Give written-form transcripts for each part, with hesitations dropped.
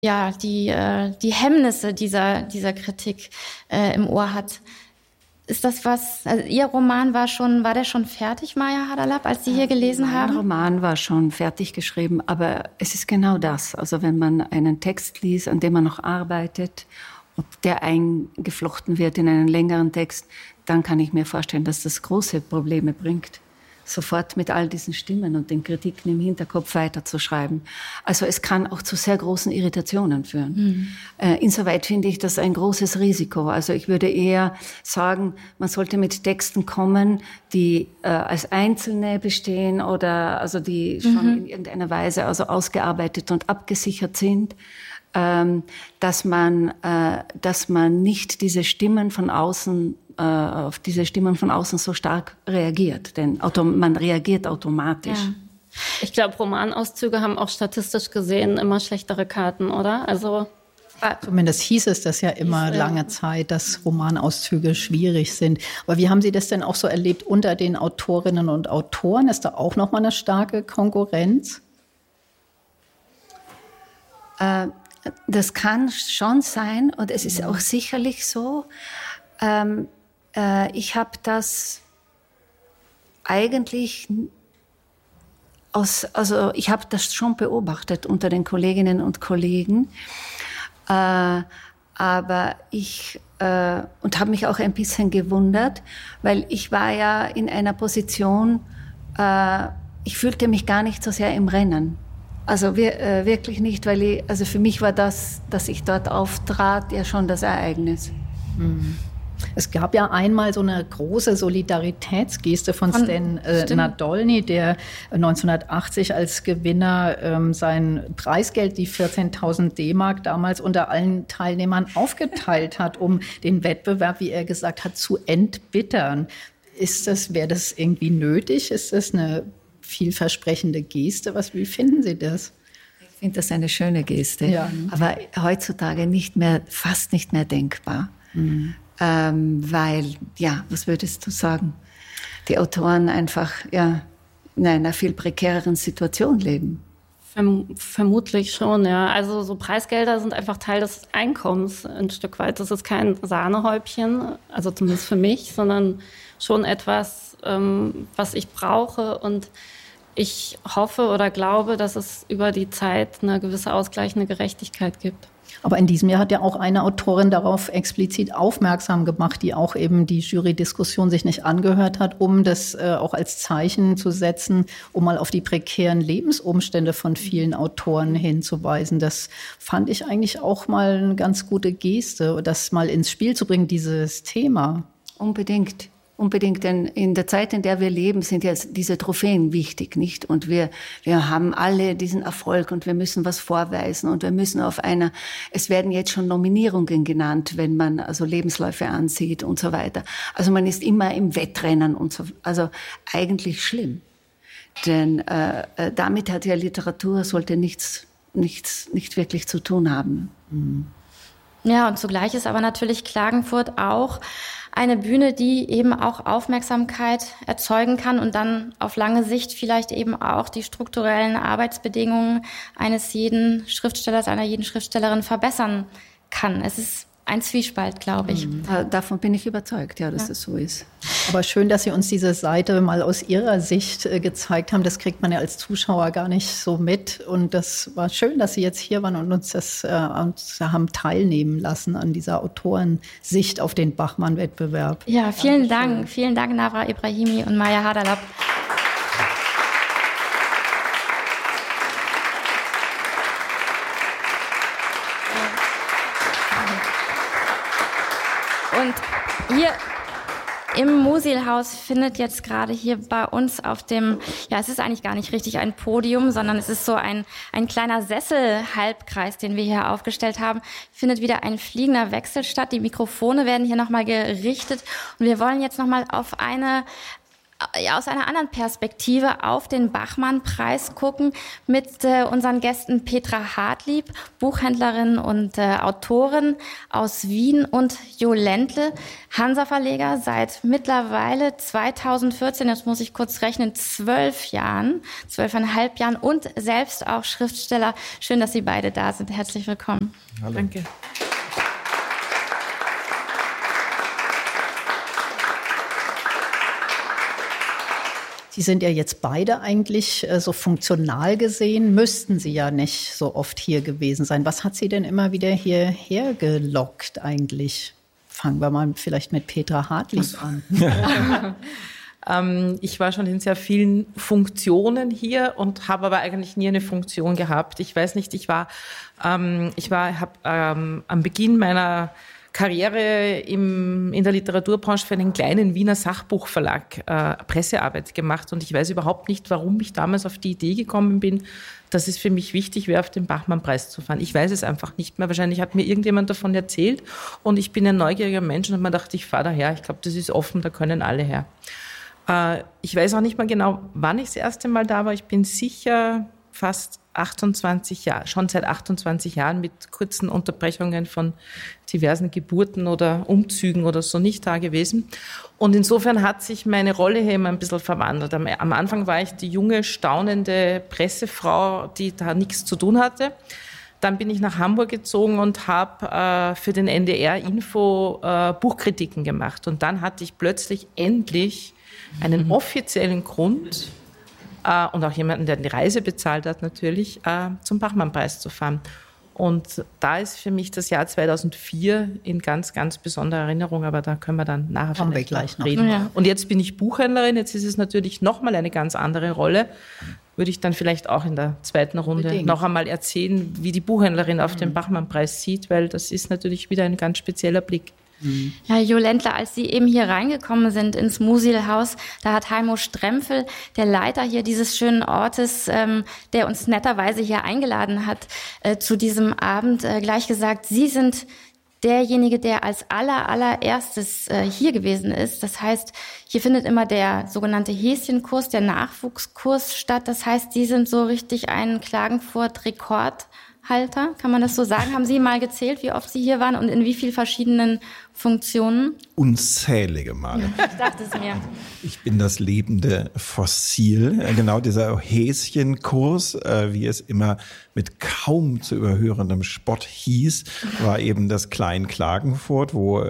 die Hemmnisse dieser Kritik im Ohr hat. Ist das was, also Ihr Roman war der schon fertig, Maja Hadalab, als Sie hier gelesen haben? Mein Roman war schon fertig geschrieben, aber es ist genau das. Also wenn man einen Text liest, an dem man noch arbeitet, ob der eingeflochten wird in einen längeren Text, dann kann ich mir vorstellen, dass das große Probleme bringt, sofort mit all diesen Stimmen und den Kritiken im Hinterkopf weiterzuschreiben. Also es kann auch zu sehr großen Irritationen führen. Insoweit finde ich das ein großes Risiko. Also ich würde eher sagen, man sollte mit Texten kommen, die als Einzelne bestehen oder also die schon in irgendeiner Weise also ausgearbeitet und abgesichert sind. Dass man nicht diese Stimmen von außen auf diese Stimmen von außen so stark reagiert, denn man reagiert automatisch. Ja. Ich glaube, Romanauszüge haben auch statistisch gesehen immer schlechtere Karten, oder? Also zumindest hieß es das ja immer lange Zeit, dass Romanauszüge schwierig sind. Aber wie haben Sie das denn auch so erlebt unter den Autorinnen und Autoren? Ist da auch noch mal eine starke Konkurrenz? Das kann schon sein und es ist auch sicherlich so. Ich habe das eigentlich ich habe das schon beobachtet unter den Kolleginnen und Kollegen, aber und habe mich auch ein bisschen gewundert, weil ich war ja in einer Position, ich fühlte mich gar nicht so sehr im Rennen. Also wirklich nicht, weil also für mich war das, dass ich dort auftrat, ja schon das Ereignis. Mhm. Es gab ja einmal so eine große Solidaritätsgeste von Stan Nadolny, der 1980 als Gewinner sein Preisgeld, die 14.000 D-Mark, damals unter allen Teilnehmern aufgeteilt hat, um den Wettbewerb, wie er gesagt hat, zu entbittern. Wäre das irgendwie nötig? Ist das eine vielversprechende Geste? Wie finden Sie das? Ich finde das eine schöne Geste, aber heutzutage fast nicht mehr denkbar. Mhm. Weil, was würdest du sagen? Die Autoren einfach in einer viel prekäreren Situation leben. Vermutlich schon, ja. Also so Preisgelder sind einfach Teil des Einkommens ein Stück weit. Das ist kein Sahnehäubchen, also zumindest für mich, sondern schon etwas, was ich brauche. Und ich hoffe oder glaube, dass es über die Zeit eine gewisse ausgleichende Gerechtigkeit gibt. Aber in diesem Jahr hat ja auch eine Autorin darauf explizit aufmerksam gemacht, die auch eben die Jurydiskussion sich nicht angehört hat, um das auch als Zeichen zu setzen, um mal auf die prekären Lebensumstände von vielen Autoren hinzuweisen. Das fand ich eigentlich auch mal eine ganz gute Geste, das mal ins Spiel zu bringen, dieses Thema. Unbedingt, denn in der Zeit, in der wir leben, sind ja diese Trophäen wichtig, nicht? Und wir haben alle diesen Erfolg und wir müssen was vorweisen und wir müssen es werden jetzt schon Nominierungen genannt, wenn man also Lebensläufe ansieht und so weiter. Also man ist immer im Wettrennen und so, also eigentlich schlimm. Denn damit hat ja Literatur, sollte nicht wirklich zu tun haben. Mhm. Ja, und zugleich ist aber natürlich Klagenfurt auch eine Bühne, die eben auch Aufmerksamkeit erzeugen kann und dann auf lange Sicht vielleicht eben auch die strukturellen Arbeitsbedingungen eines jeden Schriftstellers, einer jeden Schriftstellerin verbessern kann. Es ist ein Zwiespalt, glaube ich. Davon bin ich überzeugt, dass es so ist. Aber schön, dass Sie uns diese Seite mal aus Ihrer Sicht gezeigt haben. Das kriegt man ja als Zuschauer gar nicht so mit. Und das war schön, dass Sie jetzt hier waren und uns haben teilnehmen lassen an dieser Autorensicht auf den Bachmann-Wettbewerb. Ja, vielen Dank. Vielen Dank, Nawra Ibrahimi und Maja Hadalab. Und hier im Musilhaus findet jetzt gerade hier bei uns auf dem, es ist eigentlich gar nicht richtig ein Podium, sondern es ist so ein kleiner Sesselhalbkreis, den wir hier aufgestellt haben, findet wieder ein fliegender Wechsel statt. Die Mikrofone werden hier nochmal gerichtet und wir wollen jetzt nochmal auf eine aus einer anderen Perspektive auf den Bachmann-Preis gucken mit unseren Gästen Petra Hartlieb, Buchhändlerin und Autorin aus Wien, und Jo Ländle, Hansa-Verleger seit mittlerweile 2014, jetzt muss ich kurz rechnen, 12,5 Jahren und selbst auch Schriftsteller. Schön, dass Sie beide da sind. Herzlich willkommen. Hallo. Danke. Sie sind ja jetzt beide eigentlich so funktional gesehen, müssten Sie ja nicht so oft hier gewesen sein. Was hat Sie denn immer wieder hierher gelockt eigentlich? Fangen wir mal vielleicht mit Petra Hartlieb an. Ich war schon in sehr vielen Funktionen hier und habe aber eigentlich nie eine Funktion gehabt. Ich weiß nicht, habe am Beginn meiner Karriere in der Literaturbranche für einen kleinen Wiener Sachbuchverlag Pressearbeit gemacht, und ich weiß überhaupt nicht, warum ich damals auf die Idee gekommen bin, dass es für mich wichtig wäre, auf den Bachmann-Preis zu fahren. Ich weiß es einfach nicht mehr. Wahrscheinlich hat mir irgendjemand davon erzählt, und ich bin ein neugieriger Mensch und habe mir gedacht, ich fahre daher. Ich glaube, das ist offen, da können alle her. Ich weiß auch nicht mal genau, wann ich das erste Mal da war. Ich bin sicher fast 28 Jahre, schon seit 28 Jahren mit kurzen Unterbrechungen von diversen Geburten oder Umzügen oder so nicht da gewesen. Und insofern hat sich meine Rolle hier immer ein bisschen verwandelt. Am Anfang war ich die junge, staunende Pressefrau, die da nichts zu tun hatte. Dann bin ich nach Hamburg gezogen und habe für den NDR Info Buchkritiken gemacht. Und dann hatte ich plötzlich endlich einen offiziellen Grund, und auch jemanden, der die Reise bezahlt hat natürlich, zum Bachmann-Preis zu fahren. Und da ist für mich das Jahr 2004 in ganz, ganz besonderer Erinnerung, aber da können wir dann nachher vielleicht noch reden. Ja. Und jetzt bin ich Buchhändlerin, jetzt ist es natürlich nochmal eine ganz andere Rolle. Würde ich dann vielleicht auch in der zweiten Runde noch einmal erzählen, wie die Buchhändlerin auf den Bachmann-Preis sieht, weil das ist natürlich wieder ein ganz spezieller Blick. Ja, Jo Ländle, als Sie eben hier reingekommen sind ins Musilhaus, da hat Heimo Strempfel, der Leiter hier dieses schönen Ortes, der uns netterweise hier eingeladen hat zu diesem Abend, gleich gesagt, Sie sind derjenige, der als allererstes hier gewesen ist. Das heißt, hier findet immer der sogenannte Häschenkurs, der Nachwuchskurs statt. Das heißt, Sie sind so richtig ein Klagenfurt-Rekordhalter, kann man das so sagen? Haben Sie mal gezählt, wie oft Sie hier waren und in wie vielen verschiedenen Funktionen? Unzählige Male. Ich dachte es mir. Ich bin das lebende Fossil. Genau dieser Häschenkurs, wie es immer mit kaum zu überhörendem Spott hieß, war eben das Klein-Klagenfurt, wo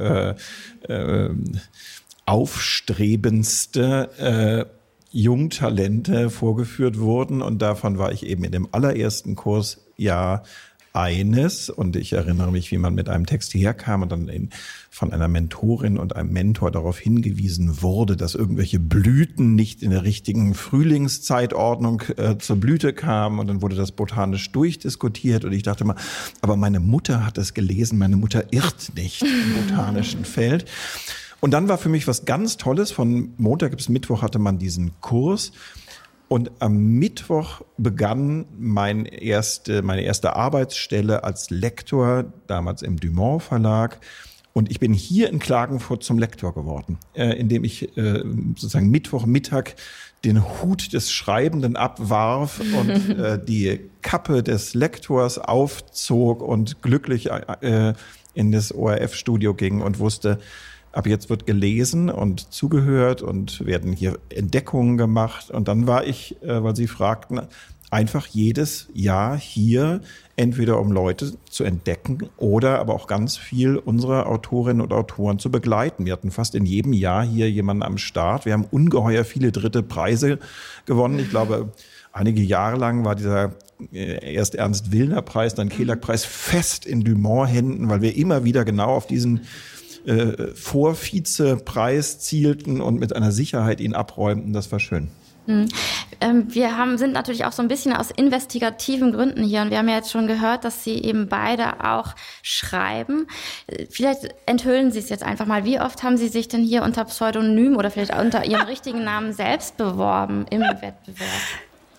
aufstrebendste Jungtalente vorgeführt wurden, und davon war ich eben in dem allerersten Kursjahr eines, und ich erinnere mich, wie man mit einem Text herkam und dann von einer Mentorin und einem Mentor darauf hingewiesen wurde, dass irgendwelche Blüten nicht in der richtigen Frühlingszeitordnung zur Blüte kamen, und dann wurde das botanisch durchdiskutiert, und ich dachte mal, aber meine Mutter hat es gelesen, meine Mutter irrt nicht im botanischen Feld. Und dann war für mich was ganz Tolles. Von Montag bis Mittwoch hatte man diesen Kurs. Und am Mittwoch begann meine erste Arbeitsstelle als Lektor, damals im Dumont Verlag. Und ich bin hier in Klagenfurt zum Lektor geworden, indem ich sozusagen Mittwochmittag den Hut des Schreibenden abwarf und die Kappe des Lektors aufzog und glücklich in das ORF-Studio ging und wusste, ab jetzt wird gelesen und zugehört und werden hier Entdeckungen gemacht. Und dann war ich, weil Sie fragten, einfach jedes Jahr hier, entweder um Leute zu entdecken oder aber auch ganz viel unserer Autorinnen und Autoren zu begleiten. Wir hatten fast in jedem Jahr hier jemanden am Start. Wir haben ungeheuer viele dritte Preise gewonnen. Ich glaube, einige Jahre lang war dieser erst Ernst-Willner-Preis, dann Kelag-Preis fest in Dumont-Händen, weil wir immer wieder genau auf diesen Vor-Vize-Preis zielten und mit einer Sicherheit ihn abräumten. Das war schön. Wir sind natürlich auch so ein bisschen aus investigativen Gründen hier, und wir haben ja jetzt schon gehört, dass Sie eben beide auch schreiben. Vielleicht enthüllen Sie es jetzt einfach mal. Wie oft haben Sie sich denn hier unter Pseudonym oder vielleicht unter Ihrem richtigen Namen selbst beworben im Wettbewerb?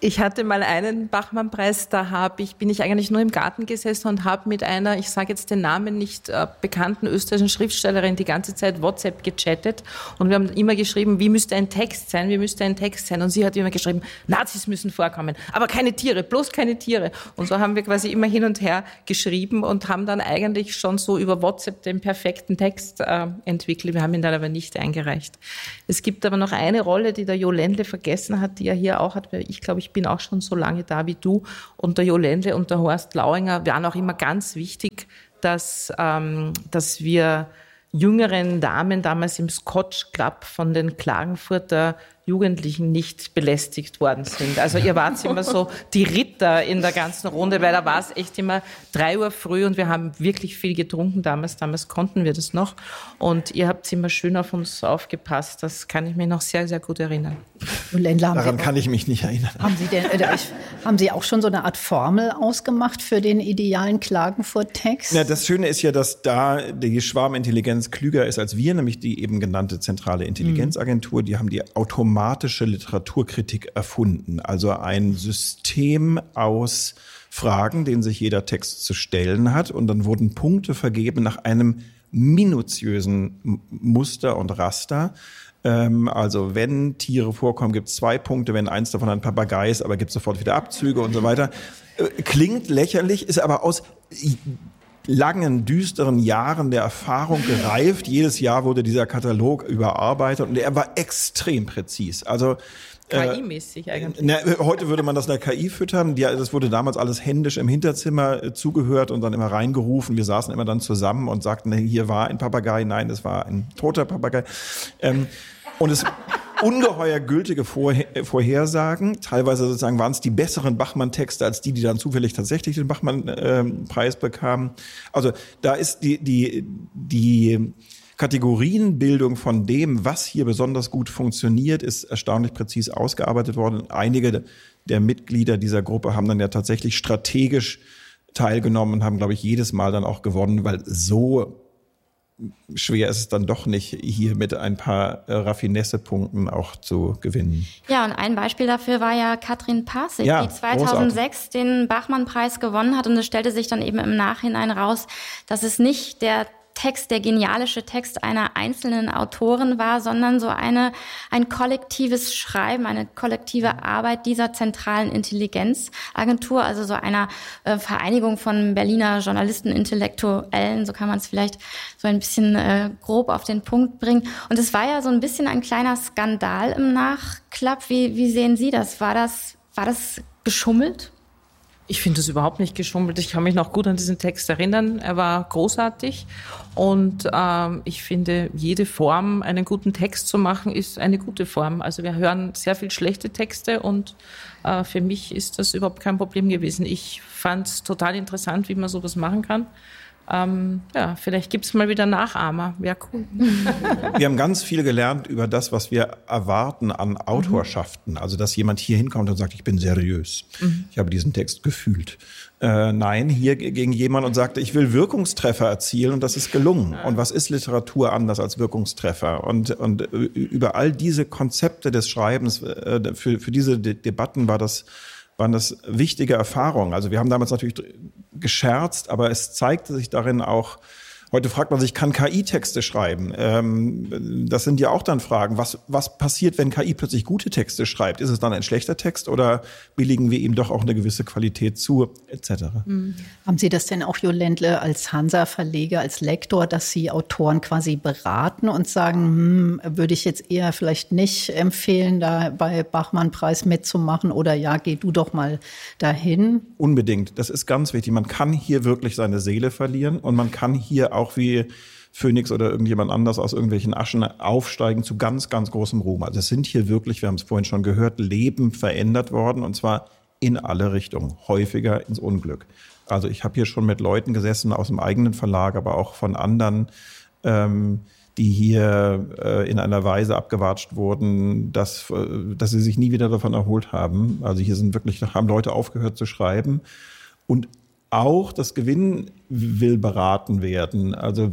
Ich hatte mal einen Bachmann-Preis, bin ich eigentlich nur im Garten gesessen und habe mit einer, ich sage jetzt den Namen nicht, bekannten österreichischen Schriftstellerin die ganze Zeit WhatsApp gechattet und wir haben immer geschrieben, wie müsste ein Text sein. Und sie hat immer geschrieben, Nazis müssen vorkommen, aber keine Tiere, bloß keine Tiere. Und so haben wir quasi immer hin und her geschrieben und haben dann eigentlich schon so über WhatsApp den perfekten Text entwickelt. Wir haben ihn dann aber nicht eingereicht. Es gibt aber noch eine Rolle, die der Jo Ländle vergessen hat, die er hier auch hat, weil ich glaube, ich bin auch schon so lange da wie du. Und der Jo Ländle und der Horst Lauinger waren auch immer ganz wichtig, dass wir jüngeren Damen damals im Scotch Club von den Klagenfurter Jugendlichen nicht belästigt worden sind. Also ihr wart immer so die Ritter in der ganzen Runde, weil da war es echt immer 3 Uhr früh und wir haben wirklich viel getrunken damals. Damals konnten wir das noch. Und ihr habt immer schön auf uns aufgepasst. Das kann ich mich noch sehr, sehr gut erinnern. Daran kann ich mich nicht erinnern. Haben Sie auch schon so eine Art Formel ausgemacht für den idealen Klagenfurt-Text? Ja, das Schöne ist ja, dass da die Schwarmintelligenz klüger ist als wir, nämlich die eben genannte zentrale Intelligenzagentur. Die haben die automatische Literaturkritik erfunden. Also ein System aus Fragen, denen sich jeder Text zu stellen hat. Und dann wurden Punkte vergeben nach einem minutiösen Muster und Raster. Also wenn Tiere vorkommen, gibt es 2 Punkte, wenn eins davon ein Papagei ist, aber gibt es sofort wieder Abzüge und so weiter. Klingt lächerlich, ist aber aus langen, düsteren Jahren der Erfahrung gereift. Jedes Jahr wurde dieser Katalog überarbeitet und er war extrem präzis. Also KI-mäßig eigentlich. Heute würde man das einer KI füttern. Das wurde damals alles händisch im Hinterzimmer zugehört und dann immer reingerufen. Wir saßen immer dann zusammen und sagten, hier war ein Papagei, nein, das war ein toter Papagei. Und es ungeheuer gültige Vorhersagen. Teilweise sozusagen waren es die besseren Bachmann-Texte als die dann zufällig tatsächlich den Bachmann-Preis bekamen. Also da ist die Kategorienbildung von dem, was hier besonders gut funktioniert, ist erstaunlich präzis ausgearbeitet worden. Einige der Mitglieder dieser Gruppe haben dann ja tatsächlich strategisch teilgenommen und haben, glaube ich, jedes Mal dann auch gewonnen, weil so schwer ist es dann doch nicht, hier mit ein paar Raffinesse-Punkten auch zu gewinnen. Ja, und ein Beispiel dafür war ja Katrin Parsig, ja, die 2006 den Bachmann-Preis gewonnen hat. Und es stellte sich dann eben im Nachhinein raus, dass es nicht der genialische Text einer einzelnen Autorin war, sondern so ein kollektives Schreiben, eine kollektive Arbeit dieser zentralen Intelligenzagentur, also so einer Vereinigung von Berliner Journalisten, Intellektuellen, so kann man es vielleicht so ein bisschen grob auf den Punkt bringen. Und es war ja so ein bisschen ein kleiner Skandal im Nachklapp. Wie sehen Sie das? War das geschummelt? Ich finde es überhaupt nicht geschummelt. Ich kann mich noch gut an diesen Text erinnern. Er war großartig und ich finde, jede Form, einen guten Text zu machen, ist eine gute Form. Also wir hören sehr viel schlechte Texte und für mich ist das überhaupt kein Problem gewesen. Ich fand es total interessant, wie man sowas machen kann. Vielleicht gibt es mal wieder Nachahmer. Wäre cool. Wir haben ganz viel gelernt über das, was wir erwarten an Autorschaften. Also, dass jemand hier hinkommt und sagt, ich bin seriös. Ich habe diesen Text gefühlt. Nein, hier gegen jemand und sagte, ich will Wirkungstreffer erzielen und das ist gelungen. Und was ist Literatur anders als Wirkungstreffer? Und über all diese Konzepte des Schreibens, für diese Debatten waren das wichtige Erfahrungen. Also wir haben damals natürlich gescherzt, aber es zeigte sich darin auch, heute fragt man sich, kann KI Texte schreiben? Das sind ja auch dann Fragen. Was passiert, wenn KI plötzlich gute Texte schreibt? Ist es dann ein schlechter Text oder billigen wir ihm doch auch eine gewisse Qualität zu, etc.? Haben Sie das denn auch, Jo Ländle, als Hansa-Verleger, als Lektor, dass Sie Autoren quasi beraten und sagen, würde ich jetzt eher vielleicht nicht empfehlen, da bei Bachmann-Preis mitzumachen oder ja, geh du doch mal dahin? Unbedingt. Das ist ganz wichtig. Man kann hier wirklich seine Seele verlieren und man kann hier auch wie Phoenix oder irgendjemand anders aus irgendwelchen Aschen aufsteigen zu ganz, ganz großem Ruhm. Also es sind hier wirklich, wir haben es vorhin schon gehört, Leben verändert worden und zwar in alle Richtungen, häufiger ins Unglück. Also ich habe hier schon mit Leuten gesessen aus dem eigenen Verlag, aber auch von anderen, die hier in einer Weise abgewatscht wurden, dass sie sich nie wieder davon erholt haben. Also hier haben Leute aufgehört zu schreiben und auch das Gewinn will beraten werden. Also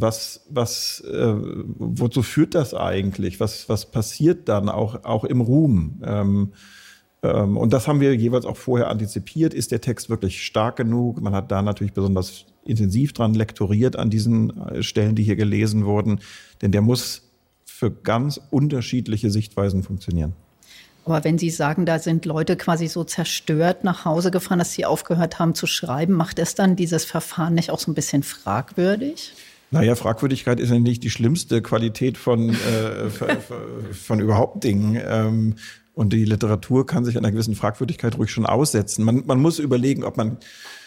wozu führt das eigentlich? Was passiert dann auch im Ruhm? Und das haben wir jeweils auch vorher antizipiert. Ist der Text wirklich stark genug? Man hat da natürlich besonders intensiv dran lektoriert an diesen Stellen, die hier gelesen wurden. Denn der muss für ganz unterschiedliche Sichtweisen funktionieren. Aber wenn Sie sagen, da sind Leute quasi so zerstört nach Hause gefahren, dass sie aufgehört haben zu schreiben, macht es dann dieses Verfahren nicht auch so ein bisschen fragwürdig? Naja, Fragwürdigkeit ist ja nicht die schlimmste Qualität von überhaupt Dingen. Und die Literatur kann sich einer gewissen Fragwürdigkeit ruhig schon aussetzen. Man muss überlegen, ob man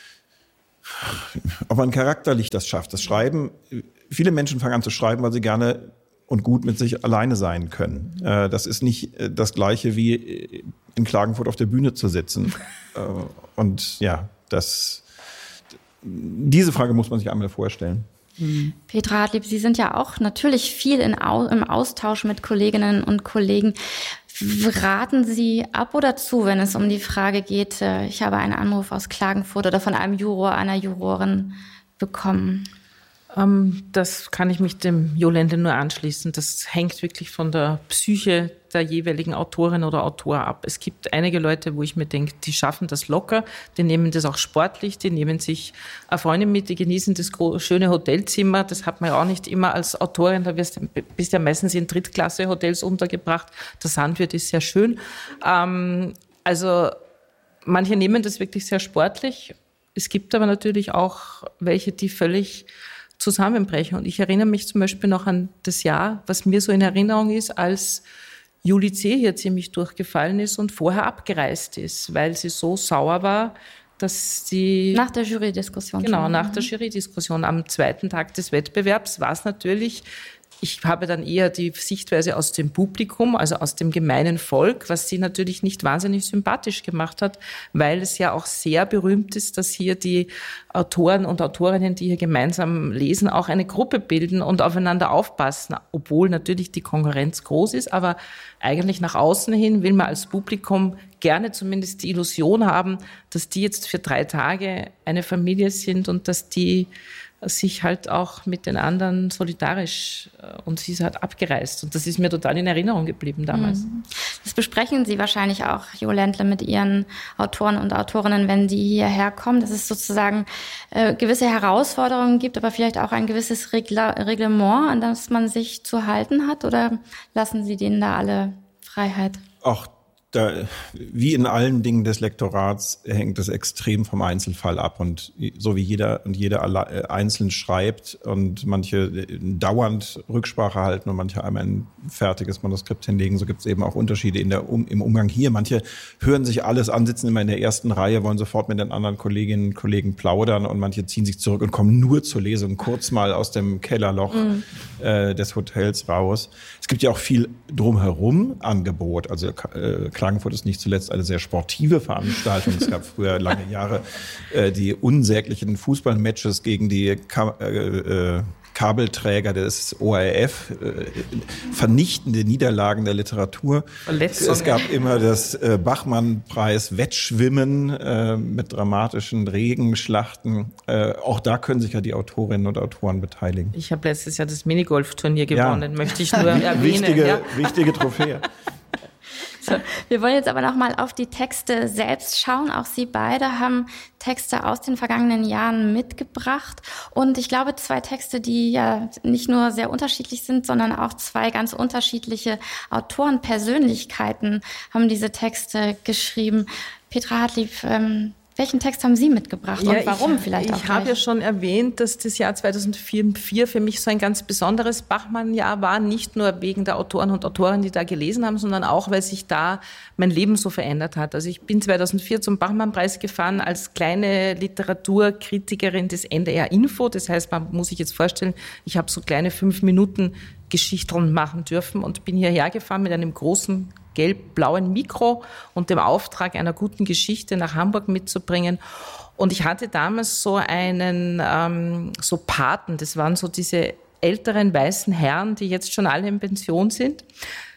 charakterlich das schafft. Das Schreiben, viele Menschen fangen an zu schreiben, weil sie gerne und gut mit sich alleine sein können. Das ist nicht das Gleiche wie in Klagenfurt auf der Bühne zu sitzen. Und ja, diese Frage muss man sich einmal vorstellen. Petra Hartlieb, Sie sind ja auch natürlich viel im Austausch mit Kolleginnen und Kollegen. Raten Sie ab oder zu, wenn es um die Frage geht, ich habe einen Anruf aus Klagenfurt oder von einem Juror, einer Jurorin bekommen? Das kann ich mich dem Jo Ländle nur anschließen. Das hängt wirklich von der Psyche der jeweiligen Autorin oder Autor ab. Es gibt einige Leute, wo ich mir denke, die schaffen das locker, die nehmen das auch sportlich, die nehmen sich eine Freundin mit, die genießen das schöne Hotelzimmer. Das hat man ja auch nicht immer als Autorin, da bist ja meistens in Drittklasse-Hotels untergebracht. Der Sandwirt ist sehr schön. Also manche nehmen das wirklich sehr sportlich. Es gibt aber natürlich auch welche, die völlig zusammenbrechen. Und ich erinnere mich zum Beispiel noch an das Jahr, was mir so in Erinnerung ist, als Julie C. hier ziemlich durchgefallen ist und vorher abgereist ist, weil sie so sauer war, dass sie... Nach der Jury-Diskussion. Genau, nach der Jury-Diskussion. Am zweiten Tag des Wettbewerbs war es natürlich... Ich habe dann eher die Sichtweise aus dem Publikum, also aus dem gemeinen Volk, was sie natürlich nicht wahnsinnig sympathisch gemacht hat, weil es ja auch sehr berühmt ist, dass hier die Autoren und Autorinnen, die hier gemeinsam lesen, auch eine Gruppe bilden und aufeinander aufpassen, obwohl natürlich die Konkurrenz groß ist, aber eigentlich nach außen hin will man als Publikum gerne zumindest die Illusion haben, dass die jetzt für 3 Tage eine Familie sind und dass die sich halt auch mit den anderen solidarisch, und sie ist halt abgereist. Und das ist mir total in Erinnerung geblieben damals. Das besprechen Sie wahrscheinlich auch, Jo Ländle, mit Ihren Autoren und Autorinnen, wenn die hierher kommen, dass es sozusagen gewisse Herausforderungen gibt, aber vielleicht auch ein gewisses Reglement, an das man sich zu halten hat, oder lassen Sie denen da alle Freiheit? Auch wie in allen Dingen des Lektorats hängt es extrem vom Einzelfall ab, und so wie jeder einzeln schreibt und manche dauernd Rücksprache halten und manche einmal ein fertiges Manuskript hinlegen, so gibt es eben auch Unterschiede im Umgang hier. Manche hören sich alles an, sitzen immer in der ersten Reihe, wollen sofort mit den anderen Kolleginnen und Kollegen plaudern, und manche ziehen sich zurück und kommen nur zur Lesung kurz mal aus dem Kellerloch des Hotels raus. Es gibt ja auch viel drumherum Angebot, also Klagenfurt ist nicht zuletzt eine sehr sportive Veranstaltung. Es gab früher lange Jahre die unsäglichen Fußballmatches gegen die Kabelträger des ORF, vernichtende Niederlagen der Literatur. Es gab immer das Bachmann-Preis Wettschwimmen mit dramatischen Regenschlachten. Auch da können sich ja die Autorinnen und Autoren beteiligen. Ich habe letztes Jahr das Minigolf-Turnier gewonnen, möchte ich nur erwähnen. Wichtige Trophäe. So, wir wollen jetzt aber noch mal auf die Texte selbst schauen. Auch Sie beide haben Texte aus den vergangenen Jahren mitgebracht. Und ich glaube, 2 Texte, die ja nicht nur sehr unterschiedlich sind, sondern auch 2 ganz unterschiedliche Autoren, Persönlichkeiten haben diese Texte geschrieben. Petra Hartlieb, welchen Text haben Sie mitgebracht und warum vielleicht auch? Ich habe ja schon erwähnt, dass das Jahr 2004 für mich so ein ganz besonderes Bachmann-Jahr war, nicht nur wegen der Autoren und Autorinnen, die da gelesen haben, sondern auch, weil sich da mein Leben so verändert hat. Also ich bin 2004 zum Bachmann-Preis gefahren als kleine Literaturkritikerin des NDR Info. Das heißt, man muss sich jetzt vorstellen, ich habe so kleine 5 Minuten Geschichten machen dürfen und bin hierher gefahren mit einem großen gelb-blauen Mikro und dem Auftrag, einer guten Geschichte nach Hamburg mitzubringen. Und ich hatte damals so einen so Paten, das waren so diese älteren weißen Herren, die jetzt schon alle in Pension sind,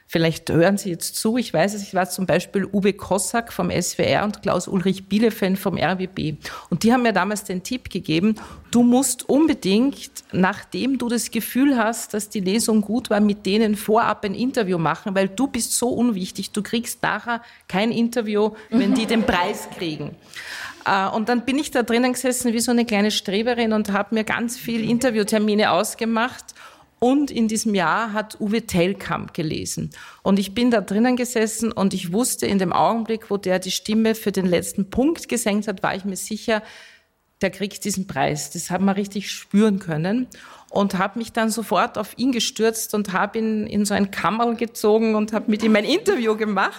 Vielleicht hören Sie jetzt zu. Ich weiß es, ich war zum Beispiel Uwe Kossack vom SWR und Klaus-Ulrich Bielefeld vom RBB. Und die haben mir damals den Tipp gegeben, du musst unbedingt, nachdem du das Gefühl hast, dass die Lesung gut war, mit denen vorab ein Interview machen, weil du bist so unwichtig. Du kriegst nachher kein Interview, wenn die den Preis kriegen. Und dann bin ich da drinnen gesessen wie so eine kleine Streberin und habe mir ganz viel Interviewtermine ausgemacht. Und in diesem Jahr hat Uwe Tellkamp gelesen. Und ich bin da drinnen gesessen und ich wusste in dem Augenblick, wo der die Stimme für den letzten Punkt gesenkt hat, war ich mir sicher, der kriegt diesen Preis. Das haben wir richtig spüren können. Und habe mich dann sofort auf ihn gestürzt und habe ihn in so ein Kammerl gezogen und habe mit ihm ein Interview gemacht.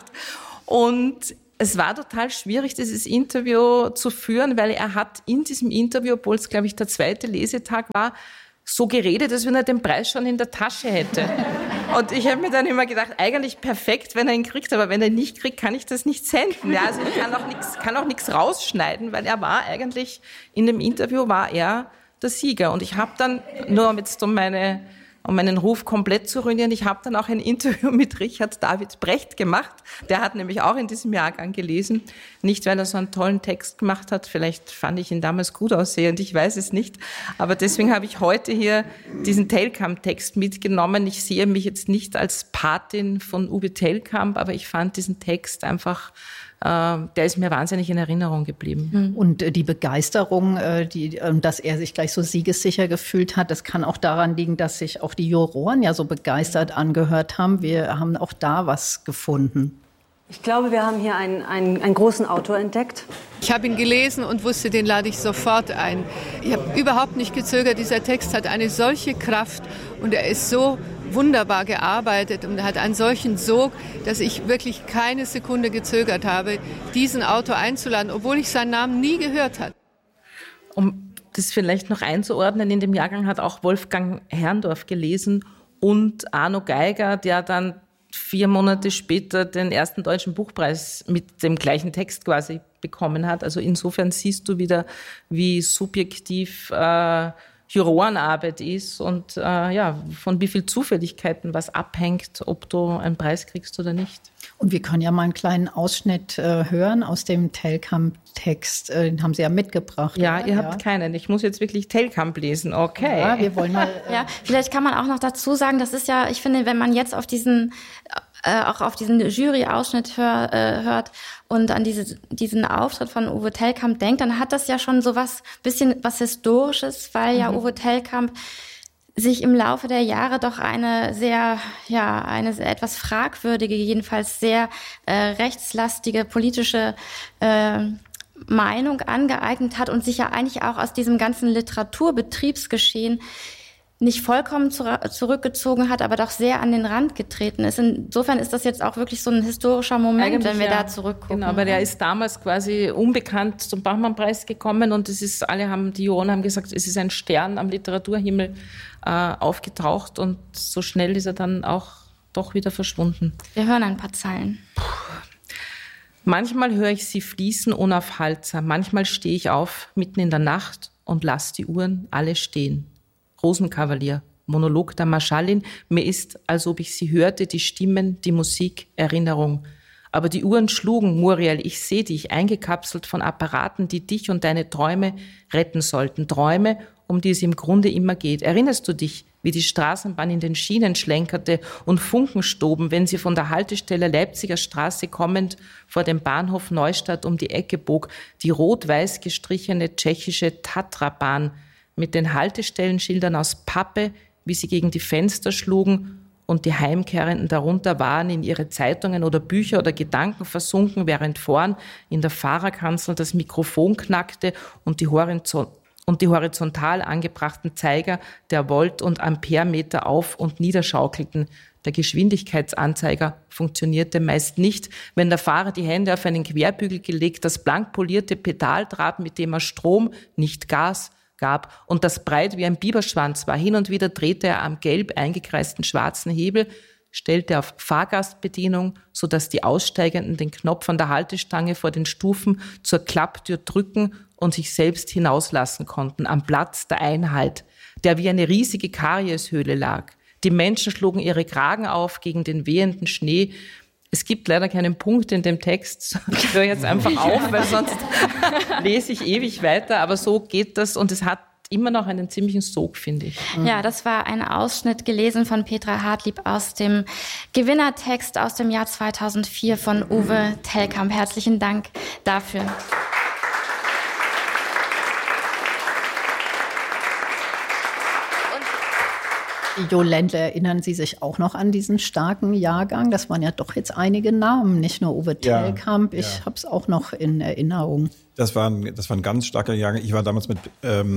Und es war total schwierig, dieses Interview zu führen, weil er hat in diesem Interview, obwohl es, glaube ich, der 2. Lesetag war, so geredet, als wenn er den Preis schon in der Tasche hätte. Und ich habe mir dann immer gedacht, eigentlich perfekt, wenn er ihn kriegt, aber wenn er ihn nicht kriegt, kann ich das nicht senden. Ja, also ich kann auch nichts rausschneiden, weil er war eigentlich, in dem Interview war er der Sieger. Und ich habe dann, nur jetzt um meinen Ruf komplett zu ruinieren, ich habe dann auch ein Interview mit Richard David Brecht gemacht. Der hat nämlich auch in diesem Jahrgang gelesen. Nicht, weil er so einen tollen Text gemacht hat, vielleicht fand ich ihn damals gut aussehend, ich weiß es nicht. Aber deswegen habe ich heute hier diesen Tellkamp-Text mitgenommen. Ich sehe mich jetzt nicht als Patin von Uwe Tellkamp, aber ich fand diesen Text einfach, der ist mir wahnsinnig in Erinnerung geblieben. Und die Begeisterung, dass er sich gleich so siegessicher gefühlt hat, das kann auch daran liegen, dass sich auch die Juroren ja so begeistert angehört haben. Wir haben auch da was gefunden. Ich glaube, wir haben hier einen großen Autor entdeckt. Ich habe ihn gelesen und wusste, den lade ich sofort ein. Ich habe überhaupt nicht gezögert. Dieser Text hat eine solche Kraft und er ist so wunderbar gearbeitet und er hat einen solchen Sog, dass ich wirklich keine Sekunde gezögert habe, diesen Autor einzuladen, obwohl ich seinen Namen nie gehört habe. Um das vielleicht noch einzuordnen, in dem Jahrgang hat auch Wolfgang Herrndorf gelesen und Arno Geiger, der dann 4 Monate später den ersten deutschen Buchpreis mit dem gleichen Text quasi bekommen hat. Also insofern siehst du wieder, wie subjektiv Jurorenarbeit ist und von wie viel Zufälligkeiten was abhängt, ob du einen Preis kriegst oder nicht. Und wir können ja mal einen kleinen Ausschnitt hören aus dem Tellkamp-Text. Den haben Sie ja mitgebracht. Ja, oder? Ihr habt keinen. Ich muss jetzt wirklich Tellkamp lesen. Okay. Ja, wir wollen mal. Ja, vielleicht kann man auch noch dazu sagen, das ist ja, ich finde, wenn man jetzt auf diesen Jury-Ausschnitt hört und an diesen Auftritt von Uwe Tellkamp denkt, dann hat das ja schon so bisschen was Historisches, weil ja Uwe Tellkamp sich im Laufe der Jahre doch eine etwas fragwürdige, jedenfalls sehr rechtslastige politische Meinung angeeignet hat und sich ja eigentlich auch aus diesem ganzen Literaturbetriebsgeschehen nicht vollkommen zurückgezogen hat, aber doch sehr an den Rand getreten ist. Insofern ist das jetzt auch wirklich so ein historischer Moment, eigentlich, wenn wir da zurückgucken. Genau, aber der ist damals quasi unbekannt zum Bachmann-Preis gekommen und die Juroren haben gesagt, es ist ein Stern am Literaturhimmel aufgetaucht und so schnell ist er dann auch doch wieder verschwunden. Wir hören ein paar Zeilen. Manchmal höre ich sie fließen unaufhaltsam, manchmal stehe ich auf mitten in der Nacht und lasse die Uhren alle stehen. Rosenkavalier, Monolog der Marschallin. Mir ist, als ob ich sie hörte, die Stimmen, die Musik, Erinnerung. Aber die Uhren schlugen, Muriel, ich seh dich, eingekapselt von Apparaten, die dich und deine Träume retten sollten. Träume, um die es im Grunde immer geht. Erinnerst du dich, wie die Straßenbahn in den Schienen schlenkerte und Funken stoben, wenn sie von der Haltestelle Leipziger Straße kommend vor dem Bahnhof Neustadt um die Ecke bog, die rot-weiß gestrichene tschechische Tatra-Bahn mit den Haltestellenschildern aus Pappe, wie sie gegen die Fenster schlugen und die Heimkehrenden darunter waren in ihre Zeitungen oder Bücher oder Gedanken versunken, während vorn in der Fahrerkanzel das Mikrofon knackte und die horizontal angebrachten Zeiger der Volt- und Amperemeter auf- und niederschaukelten. Der Geschwindigkeitsanzeiger funktionierte meist nicht, wenn der Fahrer die Hände auf einen Querbügel gelegt, das blank polierte Pedal trat, mit dem er Strom, nicht Gas, gab und das breit wie ein Biberschwanz war. Hin und wieder drehte er am gelb eingekreisten schwarzen Hebel, stellte auf Fahrgastbedienung, sodass die Aussteigenden den Knopf an der Haltestange vor den Stufen zur Klapptür drücken und sich selbst hinauslassen konnten, am Platz der Einheit, der wie eine riesige Karieshöhle lag. Die Menschen schlugen ihre Kragen auf gegen den wehenden Schnee. Es gibt leider keinen Punkt in dem Text. Ich höre jetzt einfach auf, weil sonst lese ich ewig weiter. Aber so geht das und es hat immer noch einen ziemlichen Sog, finde ich. Ja, das war ein Ausschnitt gelesen von Petra Hartlieb aus dem Gewinnertext aus dem Jahr 2004 von Uwe Tellkamp. Herzlichen Dank dafür. Jo Ländle, erinnern Sie sich auch noch an diesen starken Jahrgang? Das waren ja doch jetzt einige Namen, nicht nur Uwe Tellkamp. Ich habe es auch noch in Erinnerung. Das war ein ganz starker Jahrgang. Ich war damals mit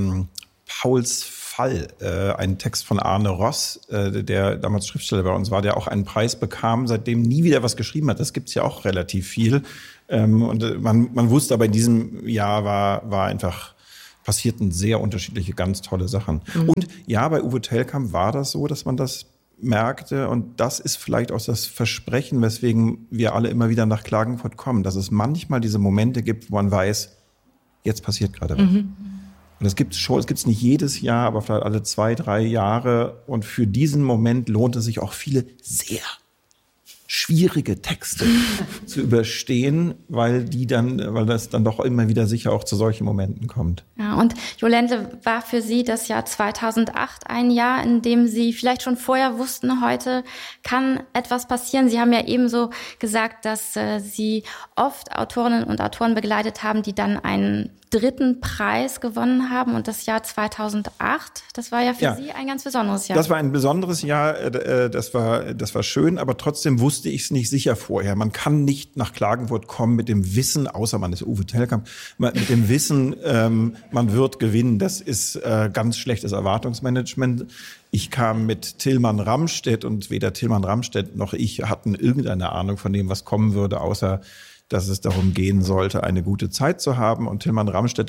Pauls Fall, ein Text von Arne Ross, der damals Schriftsteller bei uns war, der auch einen Preis bekam, seitdem nie wieder was geschrieben hat. Das gibt's ja auch relativ viel. Und man wusste aber, in diesem Jahr war einfach, passierten sehr unterschiedliche, ganz tolle Sachen. Und ja, bei Uwe Tellkamp war das so, dass man das merkte. Und das ist vielleicht auch das Versprechen, weswegen wir alle immer wieder nach Klagenfurt kommen, dass es manchmal diese Momente gibt, wo man weiß, jetzt passiert gerade was. Und es gibt's nicht jedes Jahr, aber vielleicht alle 2-3 Jahre. Und für diesen Moment lohnt es sich auch viele sehr schwierige Texte zu überstehen, weil das dann doch immer wieder sicher auch zu solchen Momenten kommt. Ja, und Jo Ländle, war für Sie das Jahr 2008 ein Jahr, in dem Sie vielleicht schon vorher wussten, heute kann etwas passieren? Sie haben ja ebenso gesagt, dass Sie oft Autorinnen und Autoren begleitet haben, die dann einen dritten Preis gewonnen haben. Und das Jahr 2008, das war ja für Sie ein ganz besonderes Jahr. Das war ein besonderes Jahr, das war schön, aber trotzdem wusste ich es nicht sicher vorher. Man kann nicht nach Klagenfurt kommen mit dem Wissen, außer man ist Uwe Tellkamp, mit dem Wissen, man wird gewinnen. Das ist ganz schlechtes Erwartungsmanagement. Ich kam mit Tilman Ramstedt und weder Tilman Ramstedt noch ich hatten irgendeine Ahnung von dem, was kommen würde, außer dass es darum gehen sollte, eine gute Zeit zu haben. Und Tilman Ramstedt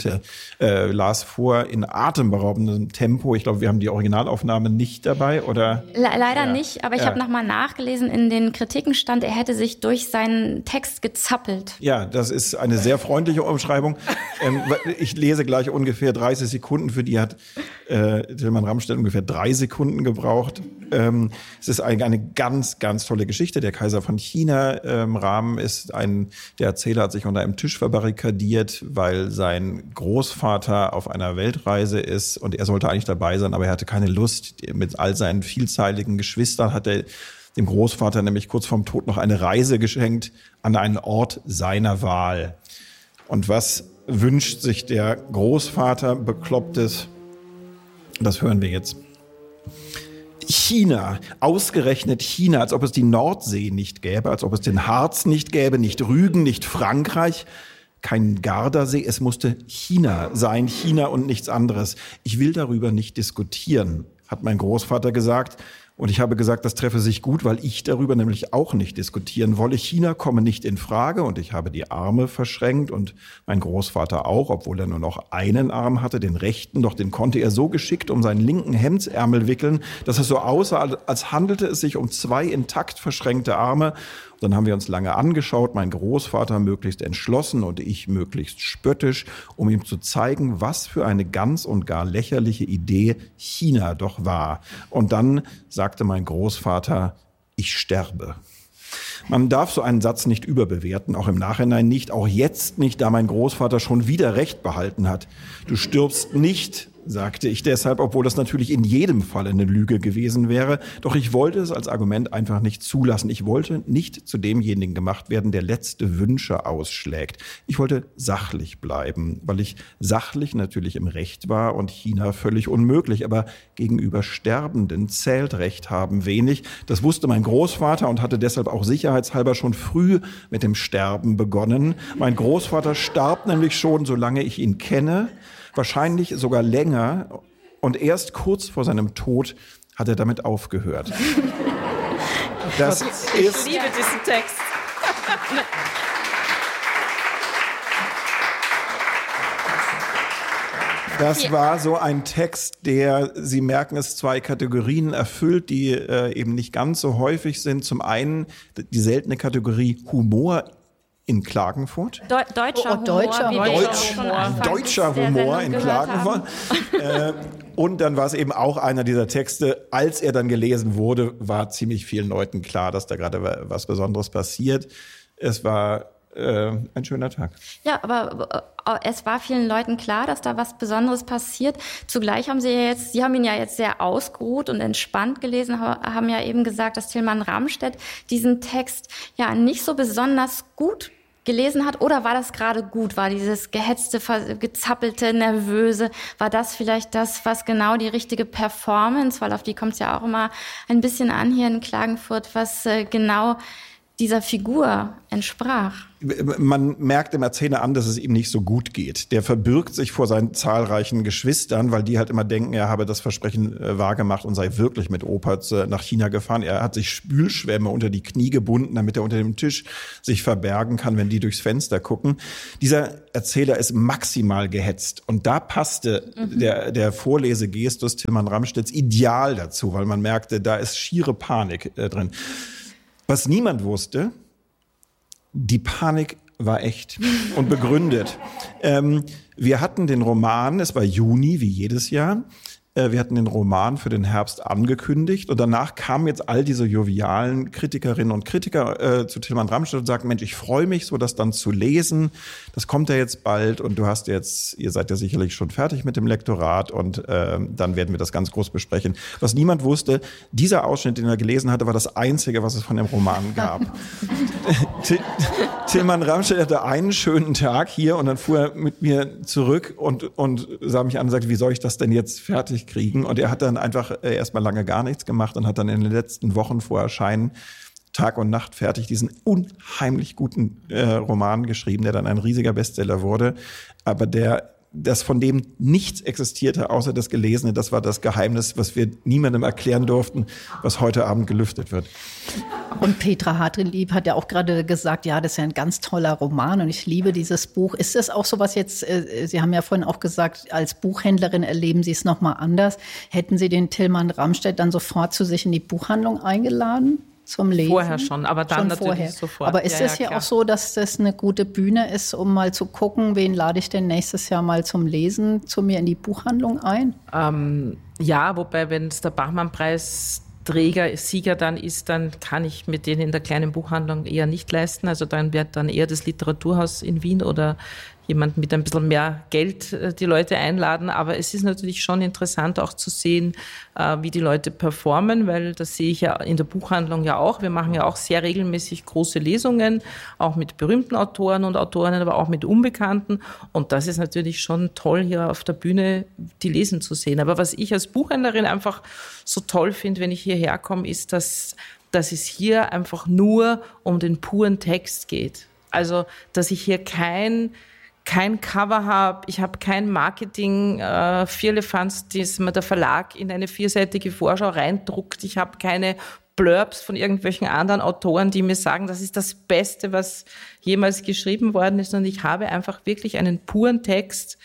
las vor in atemberaubendem Tempo. Ich glaube, wir haben die Originalaufnahme nicht dabei, oder? Leider nicht, aber ich habe nochmal nachgelesen, in den Kritiken stand, er hätte sich durch seinen Text gezappelt. Ja, das ist eine sehr freundliche Umschreibung. Ich lese gleich ungefähr 30 Sekunden, für die hat Tilman Ramstedt ungefähr 3 Sekunden gebraucht. Es ist eine ganz, ganz tolle Geschichte. Der Kaiser von China Rahmen ist der Erzähler hat sich unter einem Tisch verbarrikadiert, weil sein Großvater auf einer Weltreise ist und er sollte eigentlich dabei sein, aber er hatte keine Lust. Mit all seinen vielzeiligen Geschwistern hat er dem Großvater nämlich kurz vorm Tod noch eine Reise geschenkt an einen Ort seiner Wahl. Und was wünscht sich der Großvater Beklopptes? Das hören wir jetzt. China, ausgerechnet China, als ob es die Nordsee nicht gäbe, als ob es den Harz nicht gäbe, nicht Rügen, nicht Frankreich, kein Gardasee, es musste China sein, China und nichts anderes. Ich will darüber nicht diskutieren, hat mein Großvater gesagt. Und ich habe gesagt, das treffe sich gut, weil ich darüber nämlich auch nicht diskutieren wolle. China komme nicht in Frage und ich habe die Arme verschränkt und mein Großvater auch, obwohl er nur noch einen Arm hatte, den rechten, doch den konnte er so geschickt um seinen linken Hemdsärmel wickeln, dass es so aussah, als handelte es sich um 2 intakt verschränkte Arme. Dann haben wir uns lange angeschaut, mein Großvater möglichst entschlossen und ich möglichst spöttisch, um ihm zu zeigen, was für eine ganz und gar lächerliche Idee China doch war. Und dann sagte mein Großvater, ich sterbe. Man darf so einen Satz nicht überbewerten, auch im Nachhinein nicht, auch jetzt nicht, da mein Großvater schon wieder Recht behalten hat. Du stirbst nicht, sagte ich deshalb, obwohl das natürlich in jedem Fall eine Lüge gewesen wäre. Doch ich wollte es als Argument einfach nicht zulassen. Ich wollte nicht zu demjenigen gemacht werden, der letzte Wünsche ausschlägt. Ich wollte sachlich bleiben, weil ich sachlich natürlich im Recht war und China völlig unmöglich. Aber gegenüber Sterbenden zählt Recht haben wenig. Das wusste mein Großvater und hatte deshalb auch sicherheitshalber schon früh mit dem Sterben begonnen. Mein Großvater starb nämlich schon, solange ich ihn kenne, wahrscheinlich sogar länger. Und erst kurz vor seinem Tod hat er damit aufgehört. Ich liebe diesen Text. Das war so ein Text, der, Sie merken es, 2 Kategorien erfüllt, die eben nicht ganz so häufig sind. Zum einen die seltene Kategorie Humor in Klagenfurt. Deutscher Humor in Klagenfurt. Und dann war es eben auch einer dieser Texte, als er dann gelesen wurde, war ziemlich vielen Leuten klar, dass da gerade was Besonderes passiert. Es war ein schöner Tag. Ja, aber es war vielen Leuten klar, dass da was Besonderes passiert. Zugleich haben Sie haben ihn ja jetzt sehr ausgeruht und entspannt gelesen, haben ja eben gesagt, dass Tilman Ramstedt diesen Text ja nicht so besonders gut gelesen hat. Oder war das gerade gut? War dieses gehetzte, gezappelte, nervöse, war das vielleicht das, was genau die richtige Performance, weil auf die kommt es ja auch immer ein bisschen an hier in Klagenfurt, was genau dieser Figur entsprach? Man merkt dem Erzähler an, dass es ihm nicht so gut geht. Der verbirgt sich vor seinen zahlreichen Geschwistern, weil die halt immer denken, er habe das Versprechen wahrgemacht und sei wirklich mit Opa nach China gefahren. Er hat sich Spülschwämme unter die Knie gebunden, damit er unter dem Tisch sich verbergen kann, wenn die durchs Fenster gucken. Dieser Erzähler ist maximal gehetzt. Und da passte der Vorlesegestus Tilman Ramstedts ideal dazu, weil man merkte, da ist schiere Panik drin. Was niemand wusste, die Panik war echt und begründet. Wir hatten den Roman, es war Juni, wie jedes Jahr, wir hatten den Roman für den Herbst angekündigt und danach kamen jetzt all diese jovialen Kritikerinnen und Kritiker zu Tilman Ramstedt und sagten, Mensch, ich freue mich so, das dann zu lesen. Das kommt ja jetzt bald und ihr seid ja sicherlich schon fertig mit dem Lektorat und dann werden wir das ganz groß besprechen. Was niemand wusste, dieser Ausschnitt, den er gelesen hatte, war das Einzige, was es von dem Roman gab. Tilman Ramstedt hatte einen schönen Tag hier und dann fuhr er mit mir zurück und sah mich an und sagte, wie soll ich das denn jetzt fertig kriegen? Und er hat dann einfach erstmal lange gar nichts gemacht und hat dann in den letzten Wochen vor Erscheinen Tag und Nacht fertig diesen unheimlich guten Roman geschrieben, der dann ein riesiger Bestseller wurde, aber das von dem nichts existierte, außer das Gelesene. Das war das Geheimnis, was wir niemandem erklären durften, was heute Abend gelüftet wird. Und Petra Hartlieb hat ja auch gerade gesagt, ja, das ist ja ein ganz toller Roman und ich liebe dieses Buch. Ist das auch so was jetzt, Sie haben ja vorhin auch gesagt, als Buchhändlerin erleben Sie es nochmal anders. Hätten Sie den Tilman Ramstedt dann sofort zu sich in die Buchhandlung eingeladen? Zum Lesen? Vorher schon, aber dann schon natürlich vorher. Sofort. Aber ist es ja auch so, dass das eine gute Bühne ist, um mal zu gucken, wen lade ich denn nächstes Jahr mal zum Lesen zu mir in die Buchhandlung ein? Ja, wobei, wenn es der Bachmann-Preisträger-Sieger dann ist, dann kann ich mit denen in der kleinen Buchhandlung eher nicht leisten. Also dann wird dann eher das Literaturhaus in Wien oder jemand mit ein bisschen mehr Geld die Leute einladen. Aber es ist natürlich schon interessant auch zu sehen, wie die Leute performen, weil das sehe ich ja in der Buchhandlung ja auch. Wir machen ja auch sehr regelmäßig große Lesungen, auch mit berühmten Autoren und Autorinnen, aber auch mit Unbekannten. Und das ist natürlich schon toll, hier auf der Bühne die lesen zu sehen. Aber was ich als Buchhändlerin einfach so toll finde, wenn ich hierher komme, ist, dass es hier einfach nur um den puren Text geht. Also, dass ich hier kein Cover habe, ich habe kein Marketing, Firlefanz, das mir der Verlag in eine 4-seitige Vorschau reindruckt. Ich habe keine Blurbs von irgendwelchen anderen Autoren, die mir sagen, das ist das Beste, was jemals geschrieben worden ist. Und ich habe einfach wirklich einen puren Text,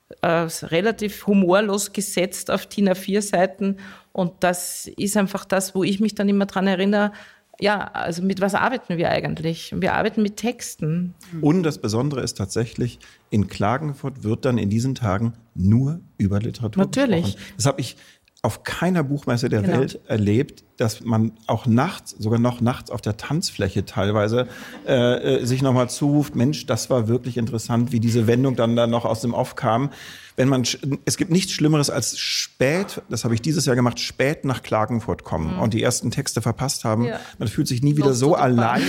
relativ humorlos gesetzt auf DIN A4 Seiten. Und das ist einfach das, wo ich mich dann immer dran erinnere, ja, also mit was arbeiten wir eigentlich? Wir arbeiten mit Texten. Und das Besondere ist tatsächlich, in Klagenfurt wird dann in diesen Tagen nur über Literatur Natürlich. gesprochen. Das habe ich auf keiner Buchmesse der Welt erlebt, dass man auch nachts, sogar noch nachts auf der Tanzfläche teilweise sich nochmal zuruft, Mensch, das war wirklich interessant, wie diese Wendung dann noch aus dem Off kam. Es gibt nichts Schlimmeres als spät, das habe ich dieses Jahr gemacht, spät nach Klagenfurt kommen und die ersten Texte verpasst haben. Ja. Man fühlt sich nie wieder so alleine,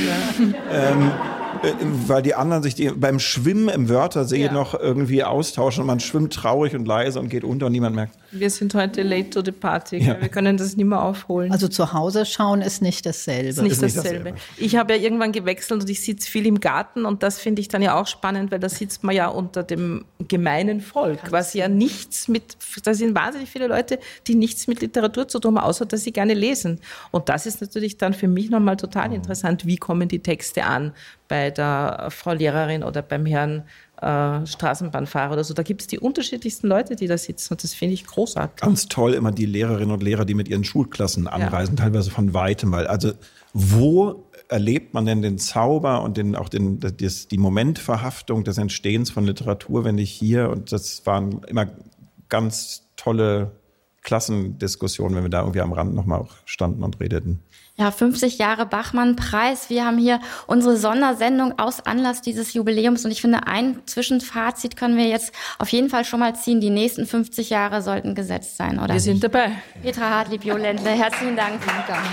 weil die anderen sich beim Schwimmen im Wörthersee noch irgendwie austauschen und man schwimmt traurig und leise und geht unter und niemand merkt. Wir sind heute late to the party. Ja. Wir können das nicht mehr aufholen. Also zu Hause schauen ist nicht dasselbe. Ist nicht dasselbe. Ich habe ja irgendwann gewechselt und ich sitze viel im Garten und das finde ich dann ja auch spannend, weil da sitzt man ja unter dem gemeinen Volk, was ja da sind wahnsinnig viele Leute, die nichts mit Literatur zu tun haben, außer dass sie gerne lesen. Und das ist natürlich dann für mich nochmal total interessant, wie kommen die Texte an bei der Frau Lehrerin oder beim Herrn Straßenbahnfahrer oder so. Da gibt es die unterschiedlichsten Leute, die da sitzen und das finde ich großartig. Ganz toll immer die Lehrerinnen und Lehrer, die mit ihren Schulklassen anreisen, teilweise von weitem, weil also wo erlebt man denn den Zauber und die Momentverhaftung des Entstehens von Literatur, wenn ich hier, und das waren immer ganz tolle Klassendiskussionen, wenn wir da irgendwie am Rand nochmal standen und redeten. Ja, 50 Jahre Bachmann-Preis. Wir haben hier unsere Sondersendung aus Anlass dieses Jubiläums. Und ich finde, ein Zwischenfazit können wir jetzt auf jeden Fall schon mal ziehen. Die nächsten 50 Jahre sollten gesetzt sein, oder? Wir sind dabei. Petra Hartlieb-Joh-Ländle, herzlichen Dank. Vielen Dank.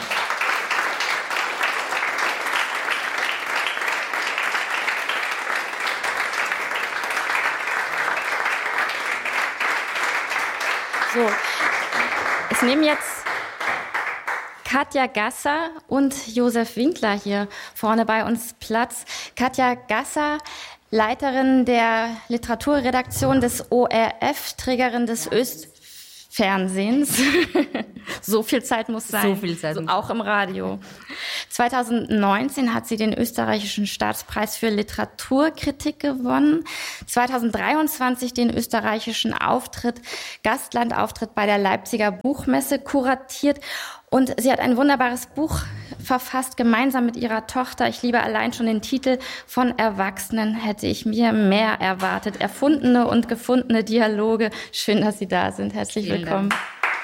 So, es nehmen jetzt Katja Gasser und Josef Winkler hier vorne bei uns Platz. Katja Gasser, Leiterin der Literaturredaktion des ORF, Trägerin des Fernsehens. So viel Zeit muss sein. So viel Zeit. Also auch im Radio. 2019 hat sie den österreichischen Staatspreis für Literaturkritik gewonnen. 2023 den österreichischen Gastlandauftritt bei der Leipziger Buchmesse kuratiert. Und sie hat ein wunderbares Buch verfasst, gemeinsam mit ihrer Tochter. Ich liebe allein schon den Titel. Von Erwachsenen hätte ich mir mehr erwartet. Erfundene und gefundene Dialoge. Schön, dass Sie da sind. Herzlich willkommen. Dank.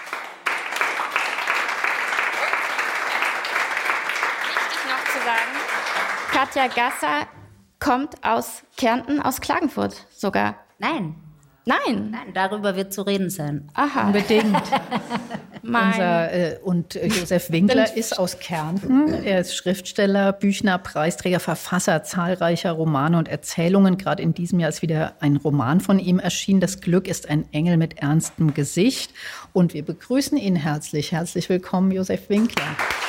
Wichtig noch zu sagen, Katja Gasser kommt aus Kärnten, aus Klagenfurt sogar. Nein. Nein. Nein, darüber wird zu reden sein. Aha. Unbedingt. Und Josef Winkler ist aus Kärnten. Er ist Schriftsteller, Büchner, Preisträger, Verfasser zahlreicher Romane und Erzählungen. Gerade in diesem Jahr ist wieder ein Roman von ihm erschienen. Das Glück ist ein Engel mit ernstem Gesicht. Und wir begrüßen ihn herzlich. Herzlich willkommen, Josef Winkler.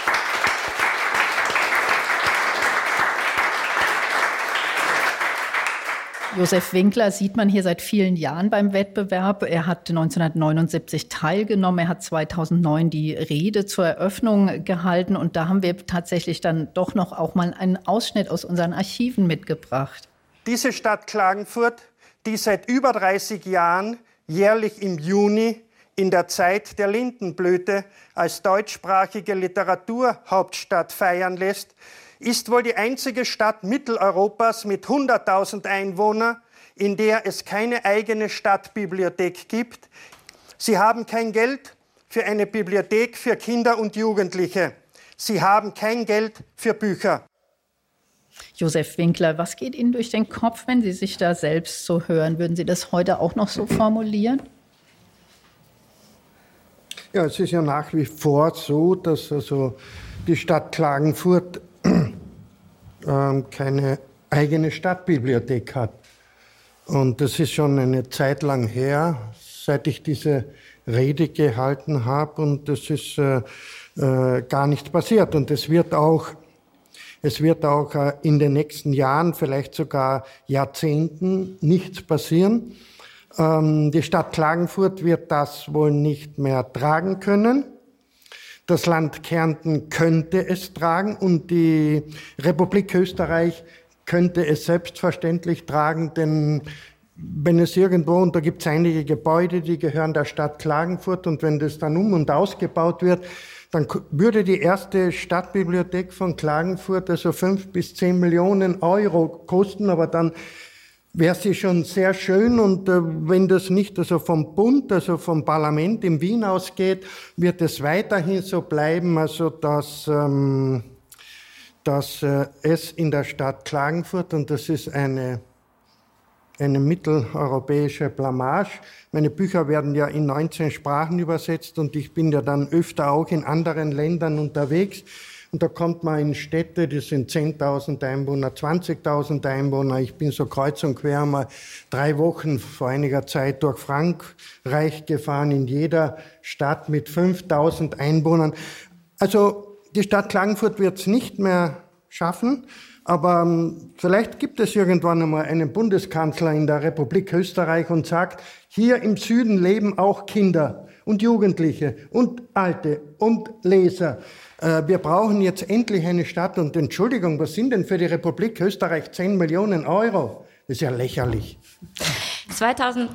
Josef Winkler sieht man hier seit vielen Jahren beim Wettbewerb. Er hat 1979 teilgenommen. Er hat 2009 die Rede zur Eröffnung gehalten. Und da haben wir tatsächlich dann doch noch auch mal einen Ausschnitt aus unseren Archiven mitgebracht. Diese Stadt Klagenfurt, die seit über 30 Jahren jährlich im Juni in der Zeit der Lindenblüte als deutschsprachige Literaturhauptstadt feiern lässt, ist wohl die einzige Stadt Mitteleuropas mit 100.000 Einwohnern, in der es keine eigene Stadtbibliothek gibt. Sie haben kein Geld für eine Bibliothek für Kinder und Jugendliche. Sie haben kein Geld für Bücher. Josef Winkler, was geht Ihnen durch den Kopf, wenn Sie sich da selbst so hören? Würden Sie das heute auch noch so formulieren? Ja, es ist ja nach wie vor so, dass also die Stadt Klagenfurt keine eigene Stadtbibliothek hat. Und das ist schon eine Zeit lang her, seit ich diese Rede gehalten habe. Und das ist gar nichts passiert. Und es wird auch in den nächsten Jahren, vielleicht sogar Jahrzehnten, nichts passieren. Die Stadt Klagenfurt wird das wohl nicht mehr tragen können. Das Land Kärnten könnte es tragen und die Republik Österreich könnte es selbstverständlich tragen, denn wenn es irgendwo, und da gibt es einige Gebäude, die gehören der Stadt Klagenfurt, und wenn das dann um- und ausgebaut wird, dann würde die erste Stadtbibliothek von Klagenfurt also 5 bis 10 Millionen Euro kosten, aber dann wäre sie schon sehr schön, und wenn das nicht also vom Bund, also vom Parlament in Wien ausgeht, wird es weiterhin so bleiben, also dass es in der Stadt Klagenfurt, und das ist eine mitteleuropäische Blamage. Meine Bücher werden ja in 19 Sprachen übersetzt, und ich bin ja dann öfter auch in anderen Ländern unterwegs. Und da kommt man in Städte, die sind 10.000 Einwohner, 20.000 Einwohner. Ich bin so kreuz und quer mal 3 Wochen vor einiger Zeit durch Frankreich gefahren, in jeder Stadt mit 5.000 Einwohnern. Also die Stadt Klagenfurt wird es nicht mehr schaffen, aber vielleicht gibt es irgendwann einmal einen Bundeskanzler in der Republik Österreich und sagt, hier im Süden leben auch Kinder und Jugendliche und Alte und Leser. Wir brauchen jetzt endlich eine Stadt, und Entschuldigung, was sind denn für die Republik Österreich 10 Millionen Euro? Das ist ja lächerlich. 2000...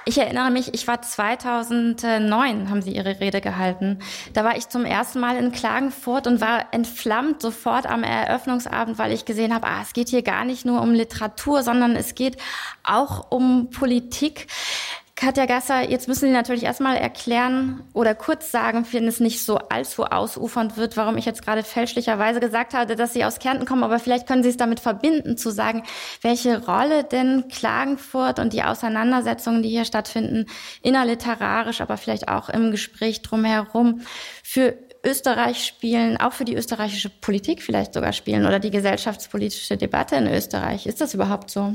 Ich erinnere mich, ich war 2009, haben Sie Ihre Rede gehalten. Da war ich zum ersten Mal in Klagenfurt und war entflammt sofort am Eröffnungsabend, weil ich gesehen habe, es geht hier gar nicht nur um Literatur, sondern es geht auch um Politik. Katja Gasser, jetzt müssen Sie natürlich erstmal erklären oder kurz sagen, wenn es nicht so allzu ausufernd wird, warum ich jetzt gerade fälschlicherweise gesagt hatte, dass Sie aus Kärnten kommen, aber vielleicht können Sie es damit verbinden, zu sagen, welche Rolle denn Klagenfurt und die Auseinandersetzungen, die hier stattfinden, innerliterarisch, aber vielleicht auch im Gespräch drumherum für Österreich spielen, auch für die österreichische Politik vielleicht sogar spielen oder die gesellschaftspolitische Debatte in Österreich. Ist das überhaupt so?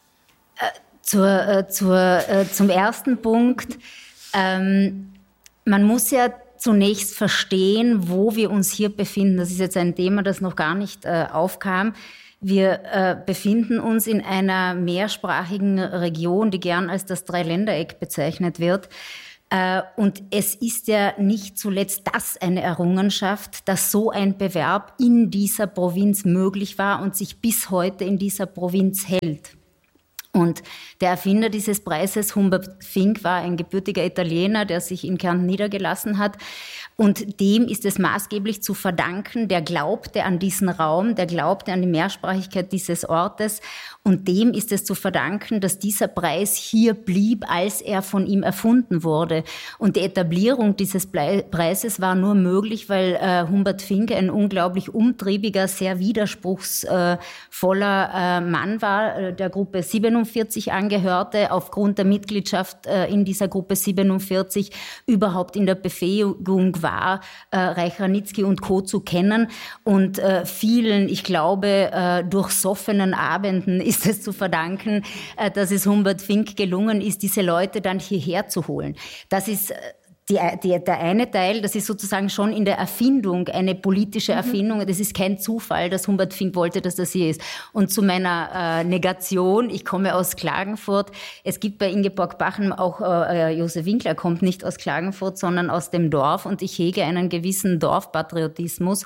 Zum ersten Punkt. Man muss ja zunächst verstehen, wo wir uns hier befinden. Das ist jetzt ein Thema, das noch gar nicht aufkam. Wir befinden uns in einer mehrsprachigen Region, die gern als das Dreiländereck bezeichnet wird. Und es ist ja nicht zuletzt das eine Errungenschaft, dass so ein Bewerb in dieser Provinz möglich war und sich bis heute in dieser Provinz hält. Und der Erfinder dieses Preises, Humbert Fink, war ein gebürtiger Italiener, der sich in Kärnten niedergelassen hat. Und dem ist es maßgeblich zu verdanken, der glaubte an diesen Raum, der glaubte an die Mehrsprachigkeit dieses Ortes. Und dem ist es zu verdanken, dass dieser Preis hier blieb, als er von ihm erfunden wurde. Und die Etablierung dieses Preises war nur möglich, weil Humbert Fink ein unglaublich umtriebiger, sehr widerspruchsvoller Mann war, der Gruppe 47 angehörte, aufgrund der Mitgliedschaft in dieser Gruppe 47 überhaupt in der Befähigung war, Reich Ranitzky und Co. zu kennen. Und vielen, ich glaube, durchsoffenen Abenden ist es zu verdanken, dass es Humbert Fink gelungen ist, diese Leute dann hierher zu holen. Das ist der eine Teil, das ist sozusagen schon in der Erfindung eine politische Erfindung. Das ist kein Zufall, dass Humbert Fink wollte, dass das hier ist. Und zu meiner Negation, ich komme aus Klagenfurt. Es gibt bei Ingeborg Bachmann auch, Josef Winkler kommt nicht aus Klagenfurt, sondern aus dem Dorf. Und ich hege einen gewissen Dorfpatriotismus.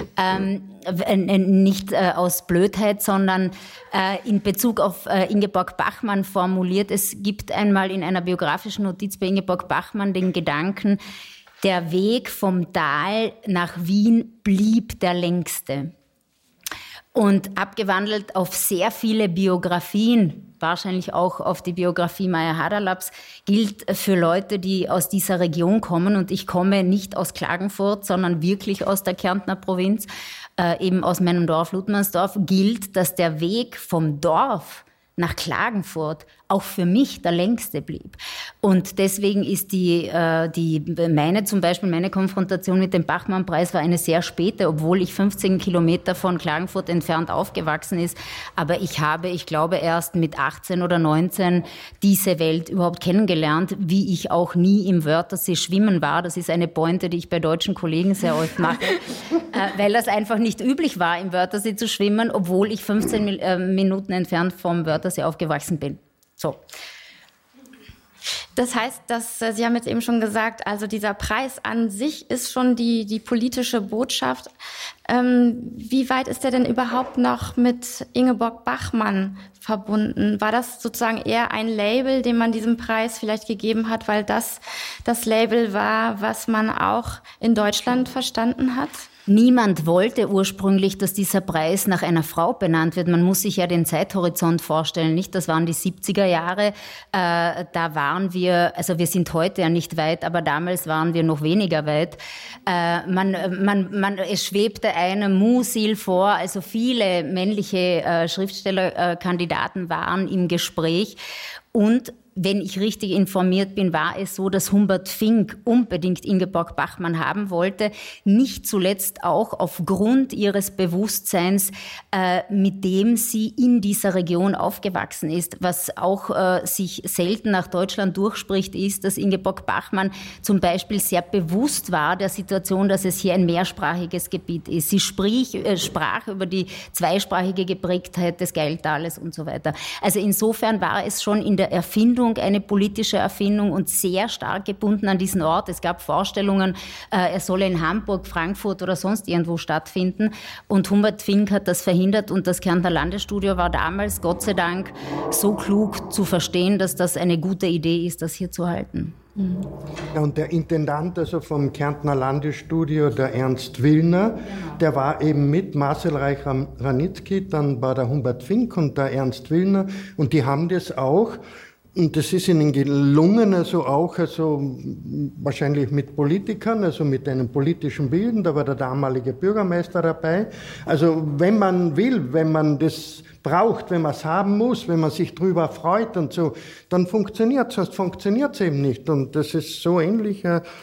Nicht aus Blödheit, sondern in Bezug auf Ingeborg Bachmann formuliert. Es gibt einmal in einer biografischen Notiz bei Ingeborg Bachmann den Gedanken, der Weg vom Tal nach Wien blieb der längste. Und abgewandelt auf sehr viele Biografien, wahrscheinlich auch auf die Biografie Maya Haderlaps, gilt für Leute, die aus dieser Region kommen. Und ich komme nicht aus Klagenfurt, sondern wirklich aus der Kärntner Provinz, eben aus meinem Dorf Ludmannsdorf, gilt, dass der Weg vom Dorf nach Klagenfurt auch für mich der längste blieb. Und deswegen ist meine Konfrontation mit dem Bachmann-Preis war eine sehr späte, obwohl ich 15 Kilometer von Klagenfurt entfernt aufgewachsen ist. Aber ich glaube, erst mit 18 oder 19 diese Welt überhaupt kennengelernt, wie ich auch nie im Wörthersee schwimmen war. Das ist eine Pointe, die ich bei deutschen Kollegen sehr oft mache, weil das einfach nicht üblich war, im Wörthersee zu schwimmen, obwohl ich 15 Minuten entfernt vom Wörthersee aufgewachsen bin. So. Das heißt, dass Sie haben jetzt eben schon gesagt, also dieser Preis an sich ist schon die politische Botschaft. Wie weit ist der denn überhaupt noch mit Ingeborg Bachmann verbunden? War das sozusagen eher ein Label, dem man diesem Preis vielleicht gegeben hat, weil das Label war, was man auch in Deutschland verstanden hat? Niemand wollte ursprünglich, dass dieser Preis nach einer Frau benannt wird. Man muss sich ja den Zeithorizont vorstellen, nicht? Das waren die 70er Jahre. Da waren wir, also wir sind heute ja nicht weit, aber damals waren wir noch weniger weit. Es schwebte einem Musil vor, also viele männliche Schriftstellerkandidaten waren im Gespräch. Und wenn ich richtig informiert bin, war es so, dass Humbert Fink unbedingt Ingeborg Bachmann haben wollte, nicht zuletzt auch aufgrund ihres Bewusstseins, mit dem sie in dieser Region aufgewachsen ist. Was auch sich selten nach Deutschland durchspricht, ist, dass Ingeborg Bachmann zum Beispiel sehr bewusst war der Situation, dass es hier ein mehrsprachiges Gebiet ist. Sie sprach über die zweisprachige Geprägtheit des Gailtales und so weiter. Also insofern war es schon in der der Erfindung eine politische Erfindung und sehr stark gebunden an diesen Ort. Es gab Vorstellungen, er solle in Hamburg, Frankfurt oder sonst irgendwo stattfinden. Und Humbert Fink hat das verhindert und das Kärntner Landesstudio war damals, Gott sei Dank, so klug zu verstehen, dass das eine gute Idee ist, das hier zu halten. Ja, und der Intendant also vom Kärntner Landesstudio, der Ernst Willner, der war eben mit Marcel Reich-Ranitzky, dann war der Humbert Fink und der Ernst Willner und die haben das auch, und das ist ihnen gelungen, also auch also wahrscheinlich mit Politikern, also mit einem politischen Bilden, da war der damalige Bürgermeister dabei. Also wenn man will, wenn man das braucht, wenn man es haben muss, wenn man sich drüber freut und so, dann funktioniert es, sonst funktioniert es eben nicht. Und das ist so ähnlich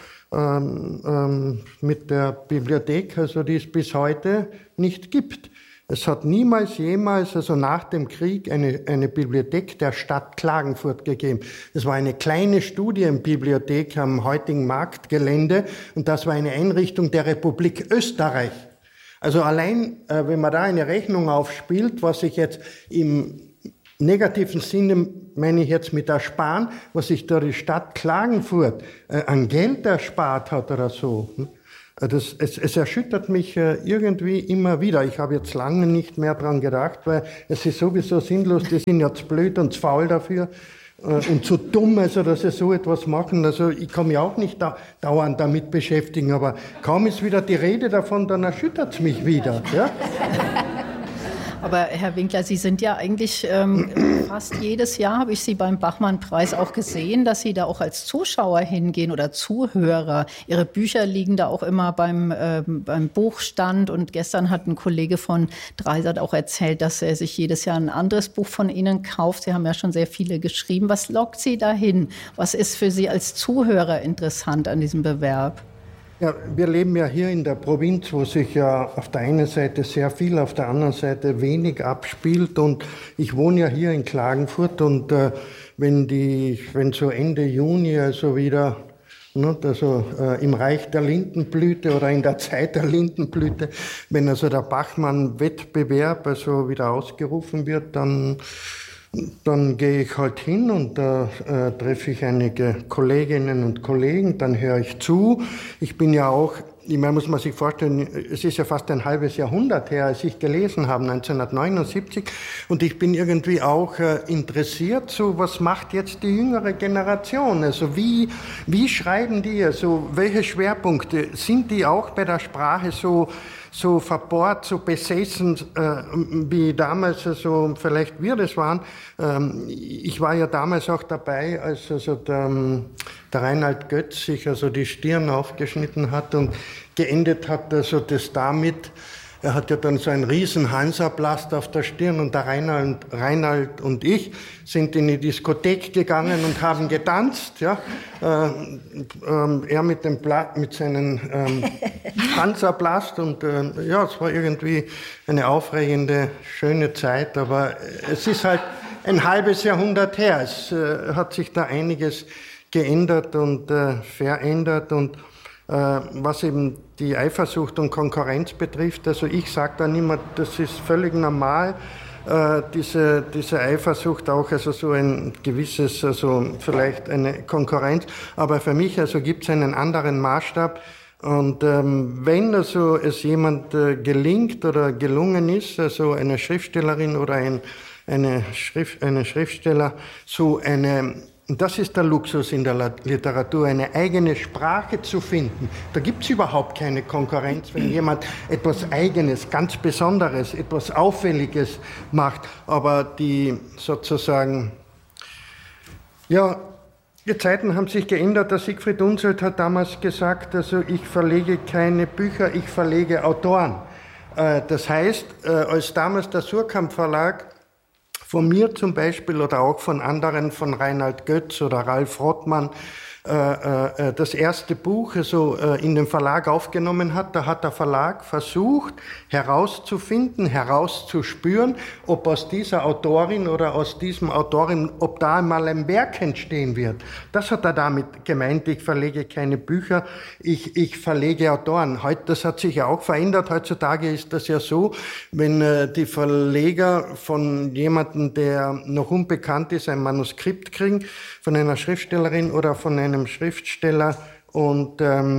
mit der Bibliothek, also die es bis heute nicht gibt. Es hat niemals, jemals, also nach dem Krieg, eine Bibliothek der Stadt Klagenfurt gegeben. Es war eine kleine Studienbibliothek am heutigen Marktgelände und das war eine Einrichtung der Republik Österreich. Also allein, wenn man da eine Rechnung aufspielt, was sich jetzt im negativen Sinne, meine ich jetzt mit ersparen, was sich da die Stadt Klagenfurt an Geld erspart hat oder so. Es erschüttert mich irgendwie immer wieder. Ich habe jetzt lange nicht mehr dran gedacht, weil es ist sowieso sinnlos, die sind ja zu blöd und zu faul dafür und zu dumm, also dass sie so etwas machen. Also ich kann mich auch nicht dauernd damit beschäftigen, aber kaum ist wieder die Rede davon, dann erschüttert es mich wieder. Ja? Aber Herr Winkler, Sie sind ja eigentlich fast jedes Jahr, habe ich Sie beim Bachmann-Preis auch gesehen, dass Sie da auch als Zuschauer hingehen oder Zuhörer. Ihre Bücher liegen da auch immer beim Buchstand. Und gestern hat ein Kollege von Dreisat auch erzählt, dass er sich jedes Jahr ein anderes Buch von Ihnen kauft. Sie haben ja schon sehr viele geschrieben. Was lockt Sie dahin? Was ist für Sie als Zuhörer interessant an diesem Bewerb? Ja, wir leben ja hier in der Provinz, wo sich ja auf der einen Seite sehr viel, auf der anderen Seite wenig abspielt. Und ich wohne ja hier in Klagenfurt und wenn so Ende Juni also wieder im Reich der Lindenblüte oder in der Zeit der Lindenblüte, wenn also der Bachmann-Wettbewerb also wieder ausgerufen wird, dann gehe ich halt hin und da treffe ich einige Kolleginnen und Kollegen, dann höre ich zu. Ich bin ja auch, ich meine, muss man sich vorstellen, es ist ja fast ein halbes Jahrhundert her, als ich gelesen habe, 1979. Und ich bin irgendwie auch interessiert, so was macht jetzt die jüngere Generation? Also wie schreiben die? Also welche Schwerpunkte? Sind die auch bei der Sprache so verbohrt, so besessen, wie damals, also vielleicht wir das waren. Ich war ja damals auch dabei, als also der Reinhard Götz sich also die Stirn aufgeschnitten hat und geendet hat, also das damit. Er hat ja dann so einen riesen Hansaplast auf der Stirn und der Reinhard und ich sind in die Diskothek gegangen und haben getanzt. Ja. Er mit seinem Hansaplast und ja, es war irgendwie eine aufregende, schöne Zeit, aber es ist halt ein halbes Jahrhundert her. Es hat sich da einiges geändert und verändert und was eben die Eifersucht und Konkurrenz betrifft, also ich sage dann immer, das ist völlig normal, diese Eifersucht auch, also so ein gewisses, also vielleicht eine Konkurrenz, aber für mich also gibt es einen anderen Maßstab und wenn also es jemand gelingt oder gelungen ist, also eine Schriftstellerin oder eine Schriftsteller, so und das ist der Luxus in der Literatur, eine eigene Sprache zu finden. Da gibt es überhaupt keine Konkurrenz, wenn jemand etwas Eigenes, ganz Besonderes, etwas Auffälliges macht. Aber die sozusagen, ja, die Zeiten haben sich geändert. Der Siegfried Unseld hat damals gesagt, also ich verlege keine Bücher, ich verlege Autoren. Das heißt, als damals der Suhrkamp Verlag von mir zum Beispiel oder auch von anderen, von Reinhard Götz oder Ralf Rottmann, das erste Buch so in den Verlag aufgenommen hat, da hat der Verlag versucht herauszufinden, herauszuspüren, ob aus dieser Autorin oder aus diesem Autorin, ob da einmal ein Werk entstehen wird. Das hat er damit gemeint, ich verlege keine Bücher, ich verlege Autoren. Das hat sich ja auch verändert. Heutzutage ist das ja so, wenn die Verleger von jemandem, der noch unbekannt ist, ein Manuskript kriegen, von einer Schriftstellerin oder von einem Schriftsteller und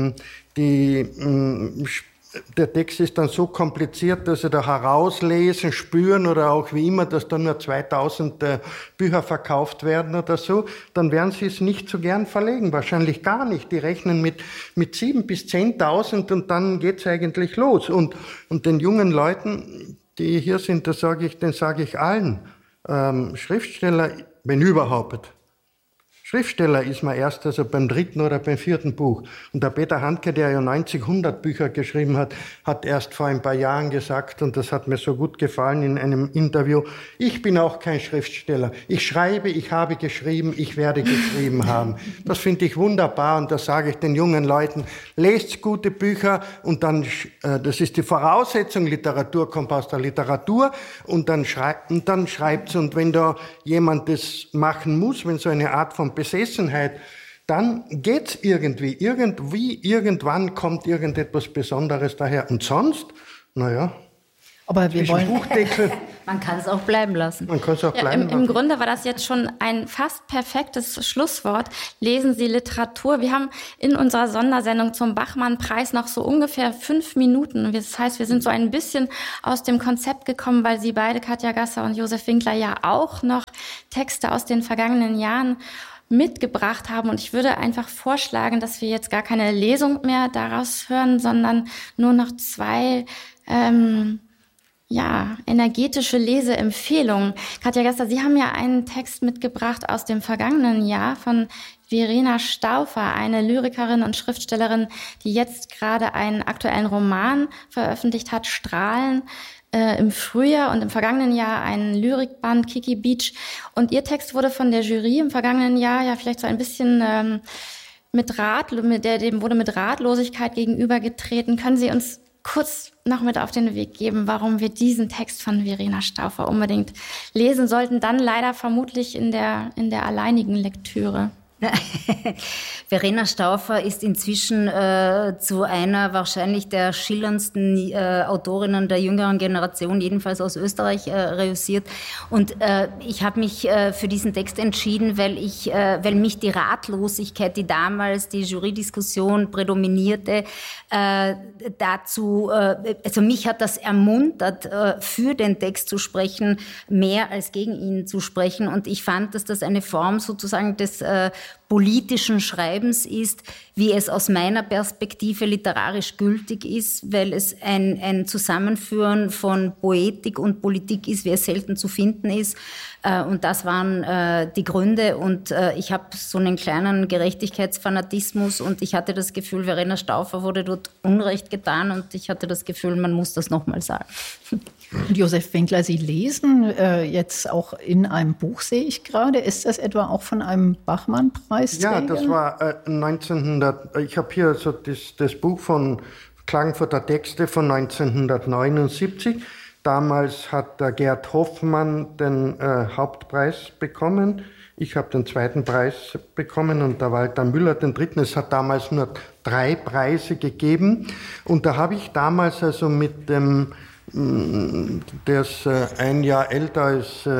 der Text ist dann so kompliziert, dass sie da herauslesen, spüren oder auch wie immer, dass da nur 2000 Bücher verkauft werden oder so, dann werden sie es nicht so gern verlegen. Wahrscheinlich gar nicht. Die rechnen mit 7.000 bis 10.000 und dann geht's eigentlich los. Und den jungen Leuten, die hier sind, den sage ich allen, Schriftsteller, wenn überhaupt, Schriftsteller ist man erst also beim 3. oder beim 4. Buch. Und der Peter Handke, der ja 100 Bücher geschrieben hat, hat erst vor ein paar Jahren gesagt, und das hat mir so gut gefallen in einem Interview, ich bin auch kein Schriftsteller. Ich schreibe, ich habe geschrieben, ich werde geschrieben haben. Das finde ich wunderbar und das sage ich den jungen Leuten. Lest gute Bücher und dann, das ist die Voraussetzung, Literatur kommt aus der Literatur und dann schreibt's. Und wenn da jemand das machen muss, wenn so eine Art von Besessenheit, dann geht's irgendwie. Irgendwann kommt irgendetwas Besonderes daher. Und sonst, naja. Aber wir wollen. Buchdeckel. Man kann es auch bleiben lassen. Man kann es auch bleiben lassen. Im Grunde war das jetzt schon ein fast perfektes Schlusswort. Lesen Sie Literatur. Wir haben in unserer Sondersendung zum Bachmann-Preis noch so ungefähr 5 Minuten. Das heißt, wir sind so ein bisschen aus dem Konzept gekommen, weil Sie beide, Katja Gasser und Josef Winkler, ja auch noch Texte aus den vergangenen Jahren mitgebracht haben. Und ich würde einfach vorschlagen, dass wir jetzt gar keine Lesung mehr daraus hören, sondern nur noch 2 energetische Leseempfehlungen. Katja Gasser, Sie haben ja einen Text mitgebracht aus dem vergangenen Jahr von Verena Stauffer, eine Lyrikerin und Schriftstellerin, die jetzt gerade einen aktuellen Roman veröffentlicht hat, Strahlen, im Frühjahr und im vergangenen Jahr einen Lyrikband, Kiki Beach. Und Ihr Text wurde von der Jury im vergangenen Jahr ja vielleicht so ein bisschen dem wurde mit Ratlosigkeit gegenübergetreten. Können Sie uns kurz noch mit auf den Weg geben, warum wir diesen Text von Verena Stauffer unbedingt lesen sollten, dann leider vermutlich in der alleinigen Lektüre? Verena Stauffer ist inzwischen zu einer wahrscheinlich der schillerndsten Autorinnen der jüngeren Generation, jedenfalls aus Österreich, reüssiert. Und ich habe mich für diesen Text entschieden, weil mich die Ratlosigkeit, die damals die Jurydiskussion prädominierte, also mich hat das ermuntert, für den Text zu sprechen, mehr als gegen ihn zu sprechen. Und ich fand, dass das eine Form sozusagen des politischen Schreibens ist, wie es aus meiner Perspektive literarisch gültig ist, weil es ein Zusammenführen von Poetik und Politik ist, wie es selten zu finden ist. Und das waren die Gründe. Und ich habe so einen kleinen Gerechtigkeitsfanatismus und ich hatte das Gefühl, Verena Stauffer wurde dort Unrecht getan und ich hatte das Gefühl, man muss das nochmal sagen. Und Josef Winkler, Sie lesen jetzt auch in einem Buch, sehe ich gerade. Ist das etwa auch von einem Bachmann-Preisträger? Ja, das war 1900. Ich habe hier so das Buch von Klagenfurter Texte von 1979. Damals hat der Gerd Hoffmann den Hauptpreis bekommen. Ich habe den 2. Preis bekommen und der Walter Müller den 3. Es hat damals nur 3 Preise gegeben. Und da habe ich damals also mit dem der ist ein Jahr älter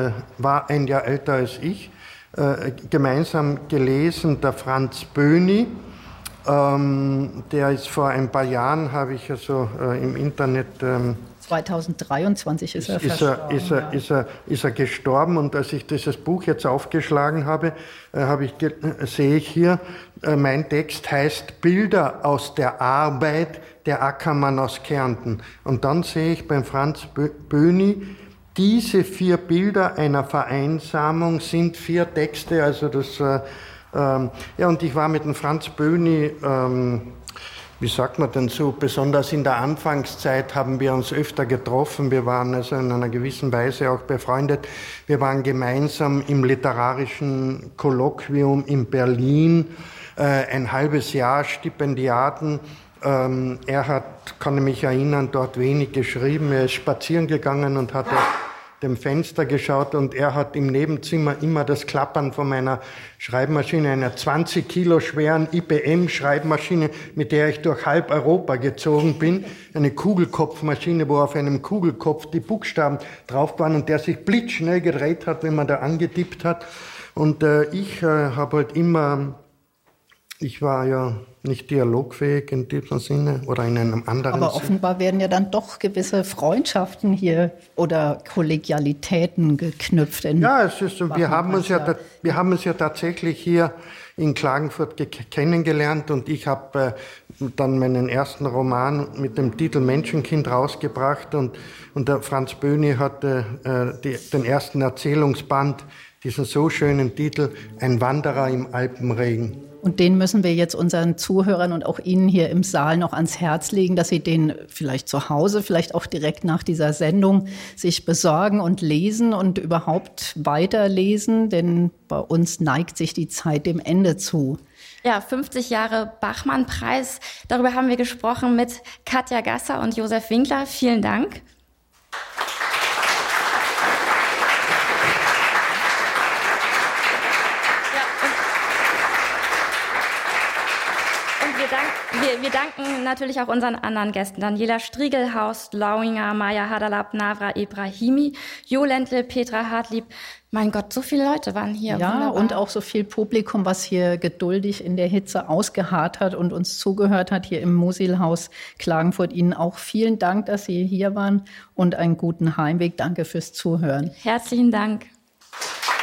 als ich, gemeinsam gelesen, der Franz Böhni. Der ist vor ein paar Jahren, habe ich also im Internet 2023 ist er verstorben. Ist er gestorben und als ich dieses Buch jetzt aufgeschlagen habe, sehe ich hier, mein Text heißt Bilder aus der Arbeit, der Ackermann aus Kärnten. Und dann sehe ich beim Franz Böhni, diese 4 Bilder einer Vereinsamung sind 4 Texte, also das, und ich war mit dem Franz Böhni, wie sagt man denn so, besonders in der Anfangszeit haben wir uns öfter getroffen. Wir waren also in einer gewissen Weise auch befreundet. Wir waren gemeinsam im literarischen Kolloquium in Berlin ein halbes Jahr Stipendiaten. Er hat, kann ich mich erinnern, dort wenig geschrieben. Er ist spazieren gegangen und hat aus dem Fenster geschaut und er hat im Nebenzimmer immer das Klappern von meiner Schreibmaschine, einer 20 Kilo schweren IBM-Schreibmaschine, mit der ich durch halb Europa gezogen bin. Eine Kugelkopfmaschine, wo auf einem Kugelkopf die Buchstaben drauf waren und der sich blitzschnell gedreht hat, wenn man da angetippt hat. Und ich habe halt immer, ich war ja nicht dialogfähig in diesem Sinne oder in einem anderen Sinne. Aber offenbar werden ja dann doch gewisse Freundschaften hier oder Kollegialitäten geknüpft. Ja, es ist so, wir haben uns ja tatsächlich hier in Klagenfurt kennengelernt und ich habe dann meinen ersten Roman mit dem Titel Menschenkind rausgebracht und der Franz Böhni hat den ersten Erzählungsband, diesen so schönen Titel, Ein Wanderer im Alpenregen. Und den müssen wir jetzt unseren Zuhörern und auch Ihnen hier im Saal noch ans Herz legen, dass Sie den vielleicht zu Hause, vielleicht auch direkt nach dieser Sendung sich besorgen und lesen und überhaupt weiterlesen, denn bei uns neigt sich die Zeit dem Ende zu. Ja, 50 Jahre Bachmann-Preis. Darüber haben wir gesprochen mit Katja Gasser und Josef Winkler. Vielen Dank. Wir danken natürlich auch unseren anderen Gästen. Daniela Striegelhaus, Lauinger, Maya Hadalab, Navra Ibrahimi, Jo Ländle, Petra Hartlieb. Mein Gott, so viele Leute waren hier. Ja, wunderbar. Und auch so viel Publikum, was hier geduldig in der Hitze ausgeharrt hat und uns zugehört hat hier im Musilhaus Klagenfurt. Ihnen auch vielen Dank, dass Sie hier waren und einen guten Heimweg. Danke fürs Zuhören. Herzlichen Dank.